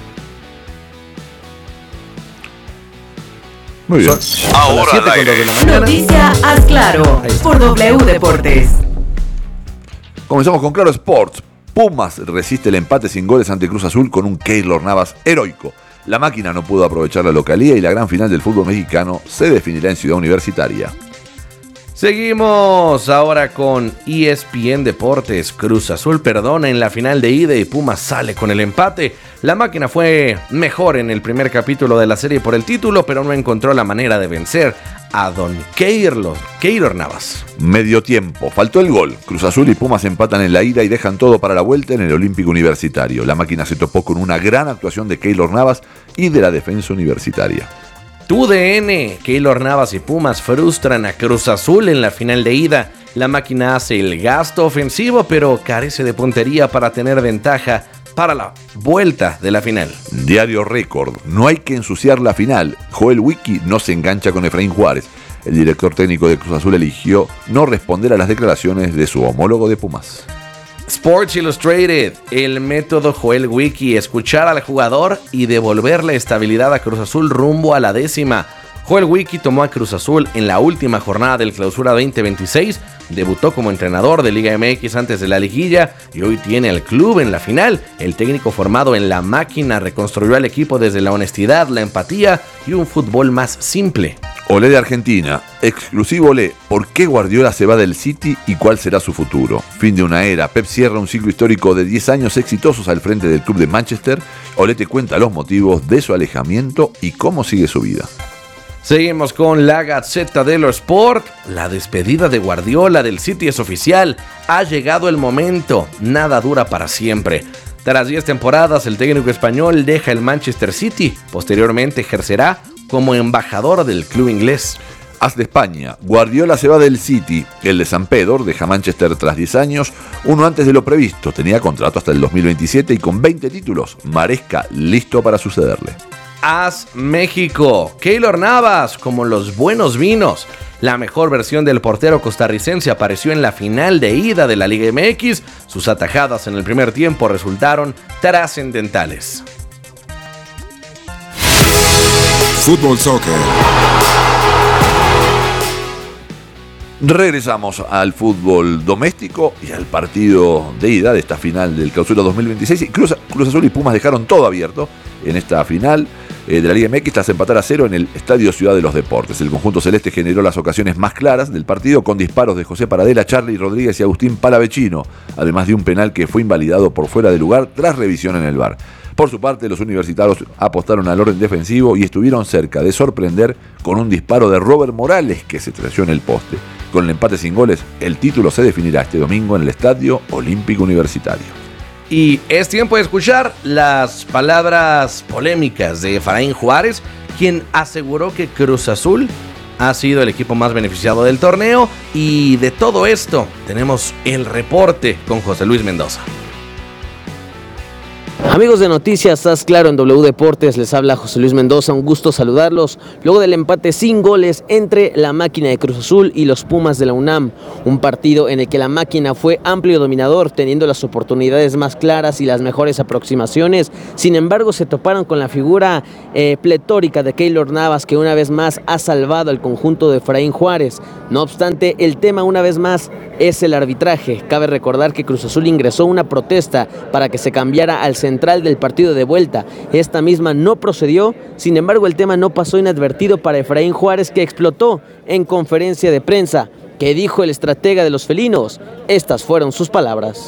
Muy bien. Son, Ahora son al aire. Noticia Haz Claro por W Deportes. Comenzamos con Claro Sports. Pumas resiste el empate sin goles ante Cruz Azul con un Keylor Navas heroico. La máquina no pudo aprovechar la localía y la gran final del fútbol mexicano se definirá en Ciudad Universitaria. Seguimos ahora con E S P N Deportes. Cruz Azul perdona en la final de ida y Pumas sale con el empate. La máquina fue mejor en el primer capítulo de la serie por el título, pero no encontró la manera de vencer a Don Keylor, Keylor Navas. Medio tiempo, faltó el gol. Cruz Azul y Pumas empatan en la ida y dejan todo para la vuelta en el Olímpico Universitario. La máquina se topó con una gran actuación de Keylor Navas y de la defensa universitaria. Tu D N, Keylor Navas y Pumas frustran a Cruz Azul en la final de ida. La máquina hace el gasto ofensivo, pero carece de puntería para tener ventaja para la vuelta de la final. Diario Récord, no hay que ensuciar la final. Joel Wiki no se engancha con Efraín Juárez. El director técnico de Cruz Azul eligió no responder a las declaraciones de su homólogo de Pumas. Sports Illustrated, el método Joel Wiki, escuchar al jugador y devolverle estabilidad a Cruz Azul rumbo a la décima. Joel Wiki tomó a Cruz Azul en la última jornada del Clausura veinte veintiséis, debutó como entrenador de Liga M X antes de la liguilla y hoy tiene al club en la final. El técnico formado en la máquina reconstruyó al equipo desde la honestidad, la empatía y un fútbol más simple. Olé de Argentina, exclusivo Olé, ¿por qué Guardiola se va del City y cuál será su futuro? Fin de una era, Pep cierra un ciclo histórico de diez años exitosos al frente del club de Manchester. Olé te cuenta los motivos de su alejamiento y cómo sigue su vida. Seguimos con la Gazzetta dello Sport. La despedida de Guardiola del City es oficial. Ha llegado el momento. Nada dura para siempre. Tras diez temporadas, el técnico español deja el Manchester City. Posteriormente ejercerá como embajador del club inglés. As de España, Guardiola se va del City. El de San Pedro deja Manchester tras diez años, uno antes de lo previsto. Tenía contrato hasta el dos mil veintisiete y con veinte títulos, Maresca listo para sucederle. As México, Keylor Navas, como los buenos vinos. La mejor versión del portero costarricense apareció en la final de ida de la Liga M X. Sus atajadas en el primer tiempo resultaron trascendentales. Fútbol Soccer. Regresamos al fútbol doméstico y al partido de ida de esta final del Clausura dos mil veintiséis. Cruz, Cruz Azul y Pumas dejaron todo abierto en esta final eh, de la Liga M X tras empatar a cero en el Estadio Ciudad de los Deportes. El conjunto celeste generó las ocasiones más claras del partido con disparos de José Paradela, Charly Rodríguez y Agustín Palavecino, además de un penal que fue invalidado por fuera de lugar tras revisión en el V A R. Por su parte, los universitarios apostaron al orden defensivo y estuvieron cerca de sorprender con un disparo de Robert Morales que se estrelló en el poste. Con el empate sin goles, el título se definirá este domingo en el Estadio Olímpico Universitario. Y es tiempo de escuchar las palabras polémicas de Efraín Juárez, quien aseguró que Cruz Azul ha sido el equipo más beneficiado del torneo. Y de todo esto tenemos el reporte con José Luis Mendoza. Amigos de Noticias Haz Claro en W Deportes, les habla José Luis Mendoza, un gusto saludarlos luego del empate sin goles entre la máquina de Cruz Azul y los Pumas de la UNAM, un partido en el que la máquina fue amplio dominador, teniendo las oportunidades más claras y las mejores aproximaciones. Sin embargo, se toparon con la figura eh, pletórica de Keylor Navas, que una vez más ha salvado al conjunto de Efraín Juárez. No obstante, el tema una vez más es el arbitraje. Cabe recordar que Cruz Azul ingresó una protesta para que se cambiara al central del partido de vuelta. Esta misma no procedió, sin embargo el tema no pasó inadvertido para Efraín Juárez, que explotó en conferencia de prensa. ¿Qué dijo el estratega de los felinos? Estas fueron sus palabras.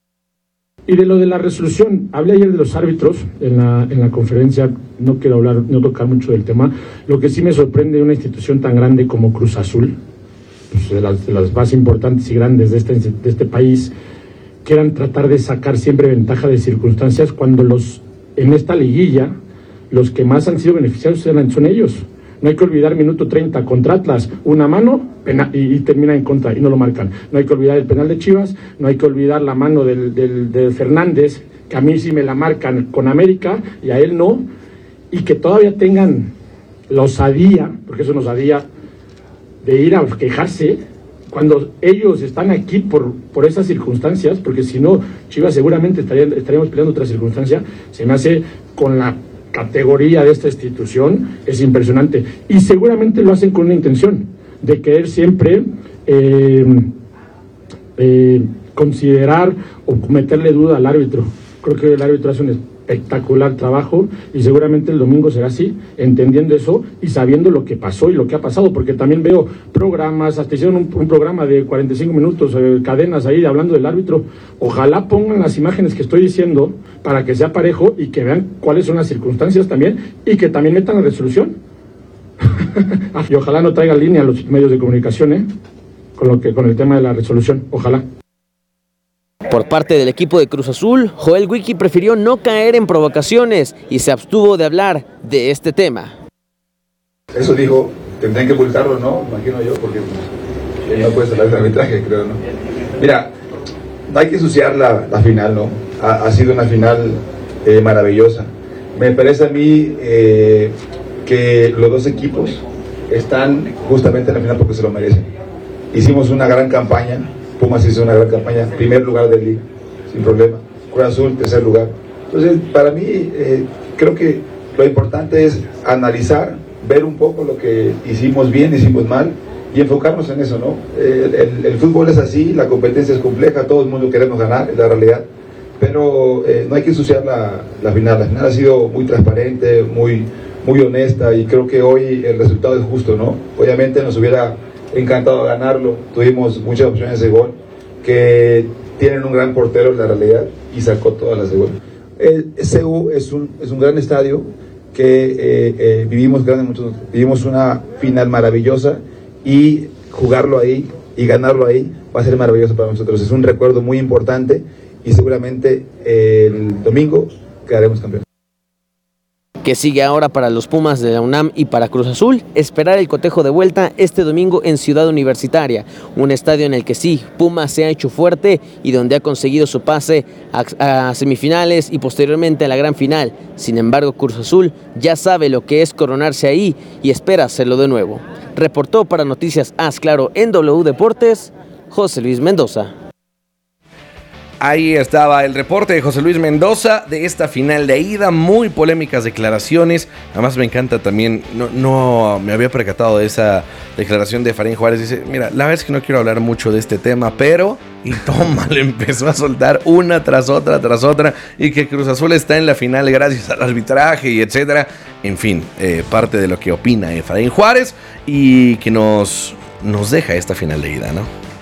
Y de lo de la resolución, hablé ayer de los árbitros en la, en la conferencia, no quiero hablar, no tocar mucho del tema. Lo que sí me sorprende de una institución tan grande como Cruz Azul, pues de, las, de las más importantes y grandes de este, de este país, quieran tratar de sacar siempre ventaja de circunstancias cuando los en esta liguilla los que más han sido beneficiados son ellos. No hay que olvidar minuto treinta contra Atlas, una mano pena, y, y termina en contra y no lo marcan. No hay que olvidar el penal de Chivas, no hay que olvidar la mano del, del, del Fernández, que a mí sí me la marcan con América y a él no, y que todavía tengan la osadía, porque eso nos osadía, de ir a quejarse cuando ellos están aquí por, por esas circunstancias, porque si no, Chivas seguramente estaría, estaríamos peleando otra circunstancia. Se me hace, con la categoría de esta institución, es impresionante. Y seguramente lo hacen con una intención de querer siempre eh, eh, considerar o meterle duda al árbitro. Creo que el árbitro hace un espectacular trabajo y seguramente el domingo será así, entendiendo eso y sabiendo lo que pasó y lo que ha pasado, porque también veo programas, hasta hicieron un, un programa de cuarenta y cinco minutos, eh, cadenas ahí hablando del árbitro. Ojalá pongan las imágenes que estoy diciendo para que sea parejo y que vean cuáles son las circunstancias también y que también metan la resolución. Y ojalá no traigan línea a los medios de comunicación, ¿eh? con, lo que, con el tema de la resolución, ojalá. Por parte del equipo de Cruz Azul, Joel Wiki prefirió no caer en provocaciones y se abstuvo de hablar de este tema. Eso dijo, tendrían que multarlo, ¿no? Imagino yo, porque él no puede hablar de arbitraje, creo, ¿no? Mira, no hay que ensuciar la, la final, ¿no? Ha, ha sido una final eh, maravillosa. Me parece a mí eh, que los dos equipos están justamente en la final porque se lo merecen. Hicimos una gran campaña. Pumas hizo una gran campaña, primer lugar del liga, sin problema. Cruz Azul, tercer lugar. Entonces, para mí, eh, creo que lo importante es analizar, ver un poco lo que hicimos bien, hicimos mal, y enfocarnos en eso, ¿no? Eh, el, el fútbol es así, la competencia es compleja, todo el mundo queremos ganar, es la realidad, pero eh, no hay que ensuciar la, la final. La final ha sido muy transparente, muy, muy honesta, y creo que hoy el resultado es justo, ¿no? Obviamente nos hubiera encantado ganarlo, tuvimos muchas opciones de gol, que tienen un gran portero en la realidad y sacó todas las de gol. El C U es un, es un gran estadio que eh, eh, vivimos, grandes, vivimos una final maravillosa y jugarlo ahí y ganarlo ahí va a ser maravilloso para nosotros. Es un recuerdo muy importante y seguramente eh, el domingo quedaremos campeones. Que sigue ahora para los Pumas de la UNAM y para Cruz Azul, esperar el cotejo de vuelta este domingo en Ciudad Universitaria, un estadio en el que sí, Pumas se ha hecho fuerte y donde ha conseguido su pase a, a semifinales y posteriormente a la gran final. Sin embargo, Cruz Azul ya sabe lo que es coronarse ahí y espera hacerlo de nuevo. Reportó para Noticias Haz Claro en W Deportes, José Luis Mendoza. Ahí estaba el reporte de José Luis Mendoza de esta final de ida, muy polémicas declaraciones. Además me encanta también, no, no me había percatado de esa declaración de Efraín Juárez. Dice, mira, la verdad es que no quiero hablar mucho de este tema, pero... Y toma, le empezó a soltar una tras otra, tras otra, y que Cruz Azul está en la final gracias al arbitraje y etcétera. En fin, eh, parte de lo que opina Efraín Juárez y que nos, nos deja esta final de ida, ¿no?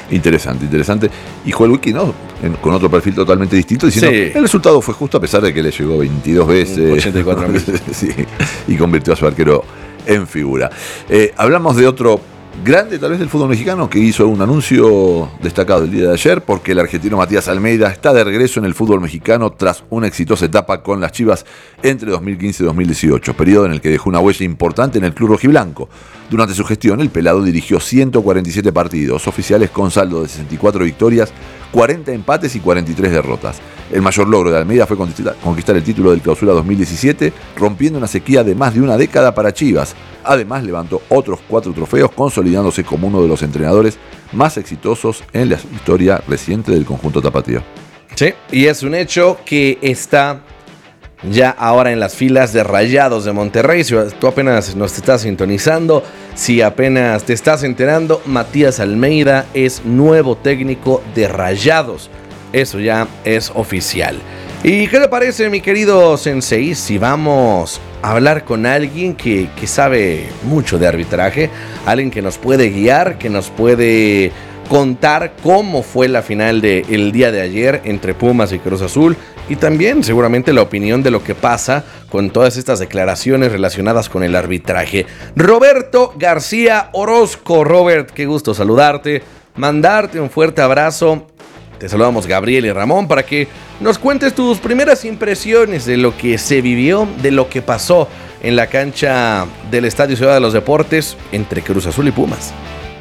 Interesante, interesante. Y Joel Wiki, ¿no? En, con otro perfil totalmente distinto, diciendo Sí. el resultado fue justo a pesar de que le llegó veintidós veces. ochenta y cuatro mil. Sí, y convirtió a su arquero en figura. Eh, hablamos de otro grande, tal vez, del fútbol mexicano, que hizo un anuncio destacado el día de ayer, porque el argentino Matías Almeida está de regreso en el fútbol mexicano tras una exitosa etapa con las Chivas entre dos mil quince y dos mil dieciocho, periodo en el que dejó una huella importante en el club rojiblanco. Durante su gestión, el pelado dirigió ciento cuarenta y siete partidos oficiales con saldo de sesenta y cuatro victorias, cuarenta empates y cuarenta y tres derrotas. El mayor logro de Almeida fue conquistar el título del Clausura dos mil diecisiete, rompiendo una sequía de más de una década para Chivas. Además, levantó otros cuatro trofeos, consolidándose como uno de los entrenadores más exitosos en la historia reciente del conjunto tapatío. Sí, y es un hecho que está ya ahora en las filas de Rayados de Monterrey. Si tú apenas nos estás sintonizando, si apenas te estás enterando, Matías Almeida es nuevo técnico de Rayados. Eso ya es oficial. ¿Y qué te parece, mi querido Sensei, si vamos a hablar con alguien que, que sabe mucho de arbitraje? Alguien que nos puede guiar, que nos puede contar cómo fue la final del día de ayer entre Pumas y Cruz Azul, y también seguramente la opinión de lo que pasa con todas estas declaraciones relacionadas con el arbitraje. Roberto García Orozco. Robert, qué gusto saludarte, mandarte un fuerte abrazo. Te saludamos Gabriel y Ramón para que nos cuentes tus primeras impresiones de lo que se vivió, de lo que pasó en la cancha del Estadio Ciudad de los Deportes entre Cruz Azul y Pumas.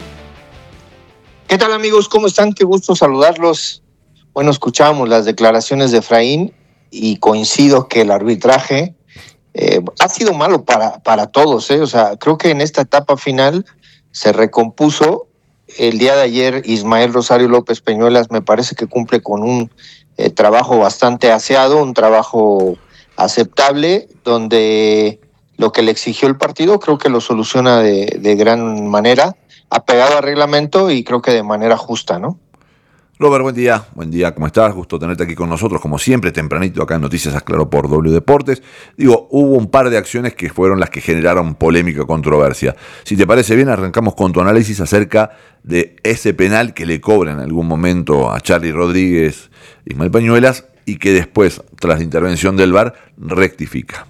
¿Qué tal, amigos? ¿Cómo están? Qué gusto saludarlos. Bueno, escuchábamos las declaraciones de Efraín y coincido que el arbitraje eh, ha sido malo para, para todos, ¿eh? O sea, creo que en esta etapa final se recompuso. El día de ayer Ismael Rosario López Peñuelas me parece que cumple con un eh, trabajo bastante aseado, un trabajo aceptable, donde lo que le exigió el partido creo que lo soluciona de, de gran manera, apegado al reglamento y creo que de manera justa, ¿no? Robert, buen día. Buen día, ¿cómo estás? Gusto tenerte aquí con nosotros, como siempre, tempranito acá en Noticias Claro por W Deportes. Digo, hubo un par de acciones que fueron las que generaron polémica, controversia. Si te parece bien, arrancamos con tu análisis acerca de ese penal que le cobran en algún momento a Charly Rodríguez, Ismael Peñuelas, y que después, tras la intervención del V A R, rectifica.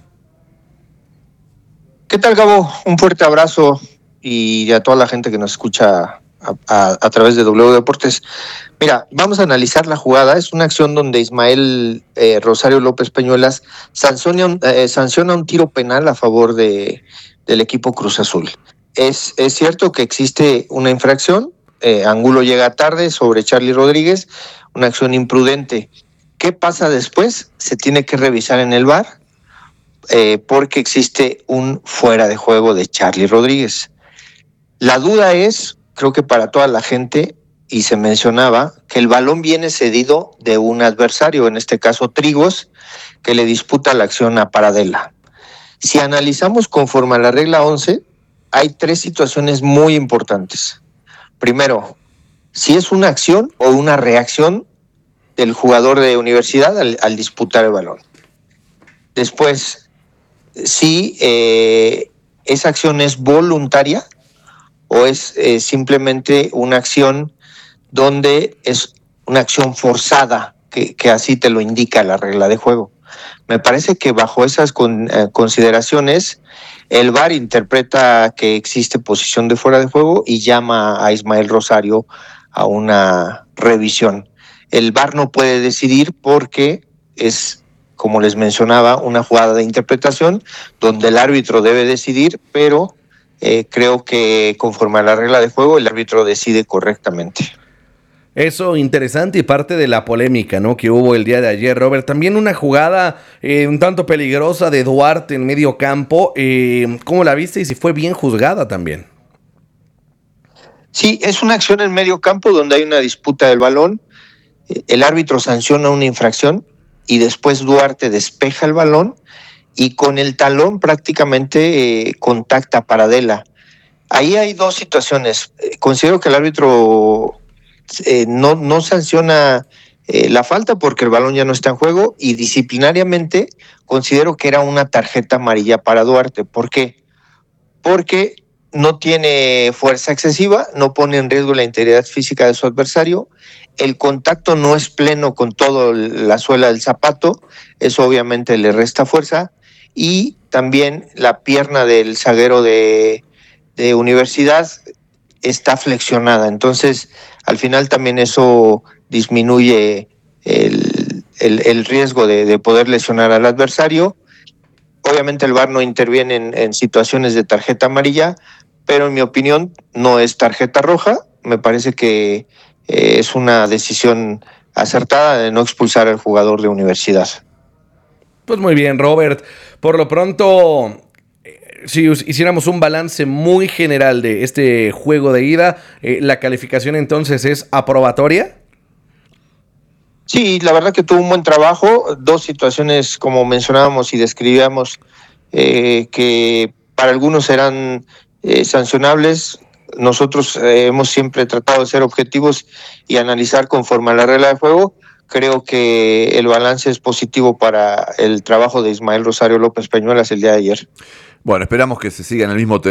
¿Qué tal, Gabo? Un fuerte abrazo y a toda la gente que nos escucha A, a, a través de W Deportes. Mira, vamos a analizar la jugada. Es una acción donde Ismael eh, Rosario López Peñuelas sanciona un, eh, sanciona un tiro penal a favor de, del equipo Cruz Azul. Es, es cierto que existe una infracción, eh, Angulo llega tarde sobre Charly Rodríguez, una acción imprudente. ¿Qué pasa después? Se tiene que revisar en el V A R eh, porque existe un fuera de juego de Charly Rodríguez. La duda es, creo que para toda la gente, y se mencionaba, que el balón viene cedido de un adversario, en este caso Trigos, que le disputa la acción a Paradela. Si analizamos conforme a la regla once, hay tres situaciones muy importantes. Primero, si es una acción o una reacción del jugador de Universidad al, al disputar el balón. Después, si eh, esa acción es voluntaria, o es eh, simplemente una acción donde es una acción forzada, que, que así te lo indica la regla de juego. Me parece que bajo esas con, eh, consideraciones, el V A R interpreta que existe posición de fuera de juego y llama a Ismael Rosario a una revisión. El V A R no puede decidir porque es, como les mencionaba, una jugada de interpretación donde el árbitro debe decidir, pero Eh, creo que conforme a la regla de juego el árbitro decide correctamente. Eso interesante y parte de la polémica, ¿no?, que hubo el día de ayer, Robert. También una jugada eh, un tanto peligrosa de Duarte en medio campo. Eh, ¿Cómo la viste y si fue bien juzgada también? Sí, es una acción en medio campo donde hay una disputa del balón. El árbitro sanciona una infracción y después Duarte despeja el balón y con el talón prácticamente eh, contacta a Paradela. Ahí hay dos situaciones. Eh, considero que el árbitro eh, no, no sanciona eh, la falta porque el balón ya no está en juego, y disciplinariamente considero que era una tarjeta amarilla para Duarte. ¿Por qué? Porque no tiene fuerza excesiva, no pone en riesgo la integridad física de su adversario. El contacto no es pleno con toda la suela del zapato, eso obviamente le resta fuerza. Y también la pierna del zaguero de, de Universidad está flexionada, entonces al final también eso disminuye el, el, el riesgo de, de poder lesionar al adversario. Obviamente el V A R no interviene en, en situaciones de tarjeta amarilla, pero en mi opinión no es tarjeta roja. Me parece que eh, es una decisión acertada de no expulsar al jugador de Universidad. Pues muy bien, Robert. Por lo pronto, si hiciéramos un balance muy general de este juego de ida, eh, ¿la calificación entonces es aprobatoria? Sí, la verdad que tuvo un buen trabajo. Dos situaciones, como mencionábamos y describíamos, eh, que para algunos eran eh, sancionables. Nosotros eh, hemos siempre tratado de ser objetivos y analizar conforme a la regla de juego. Creo que el balance es positivo para el trabajo de Ismael Rosario López Peñuelas el día de ayer. Bueno, esperamos que se siga en el mismo tenor.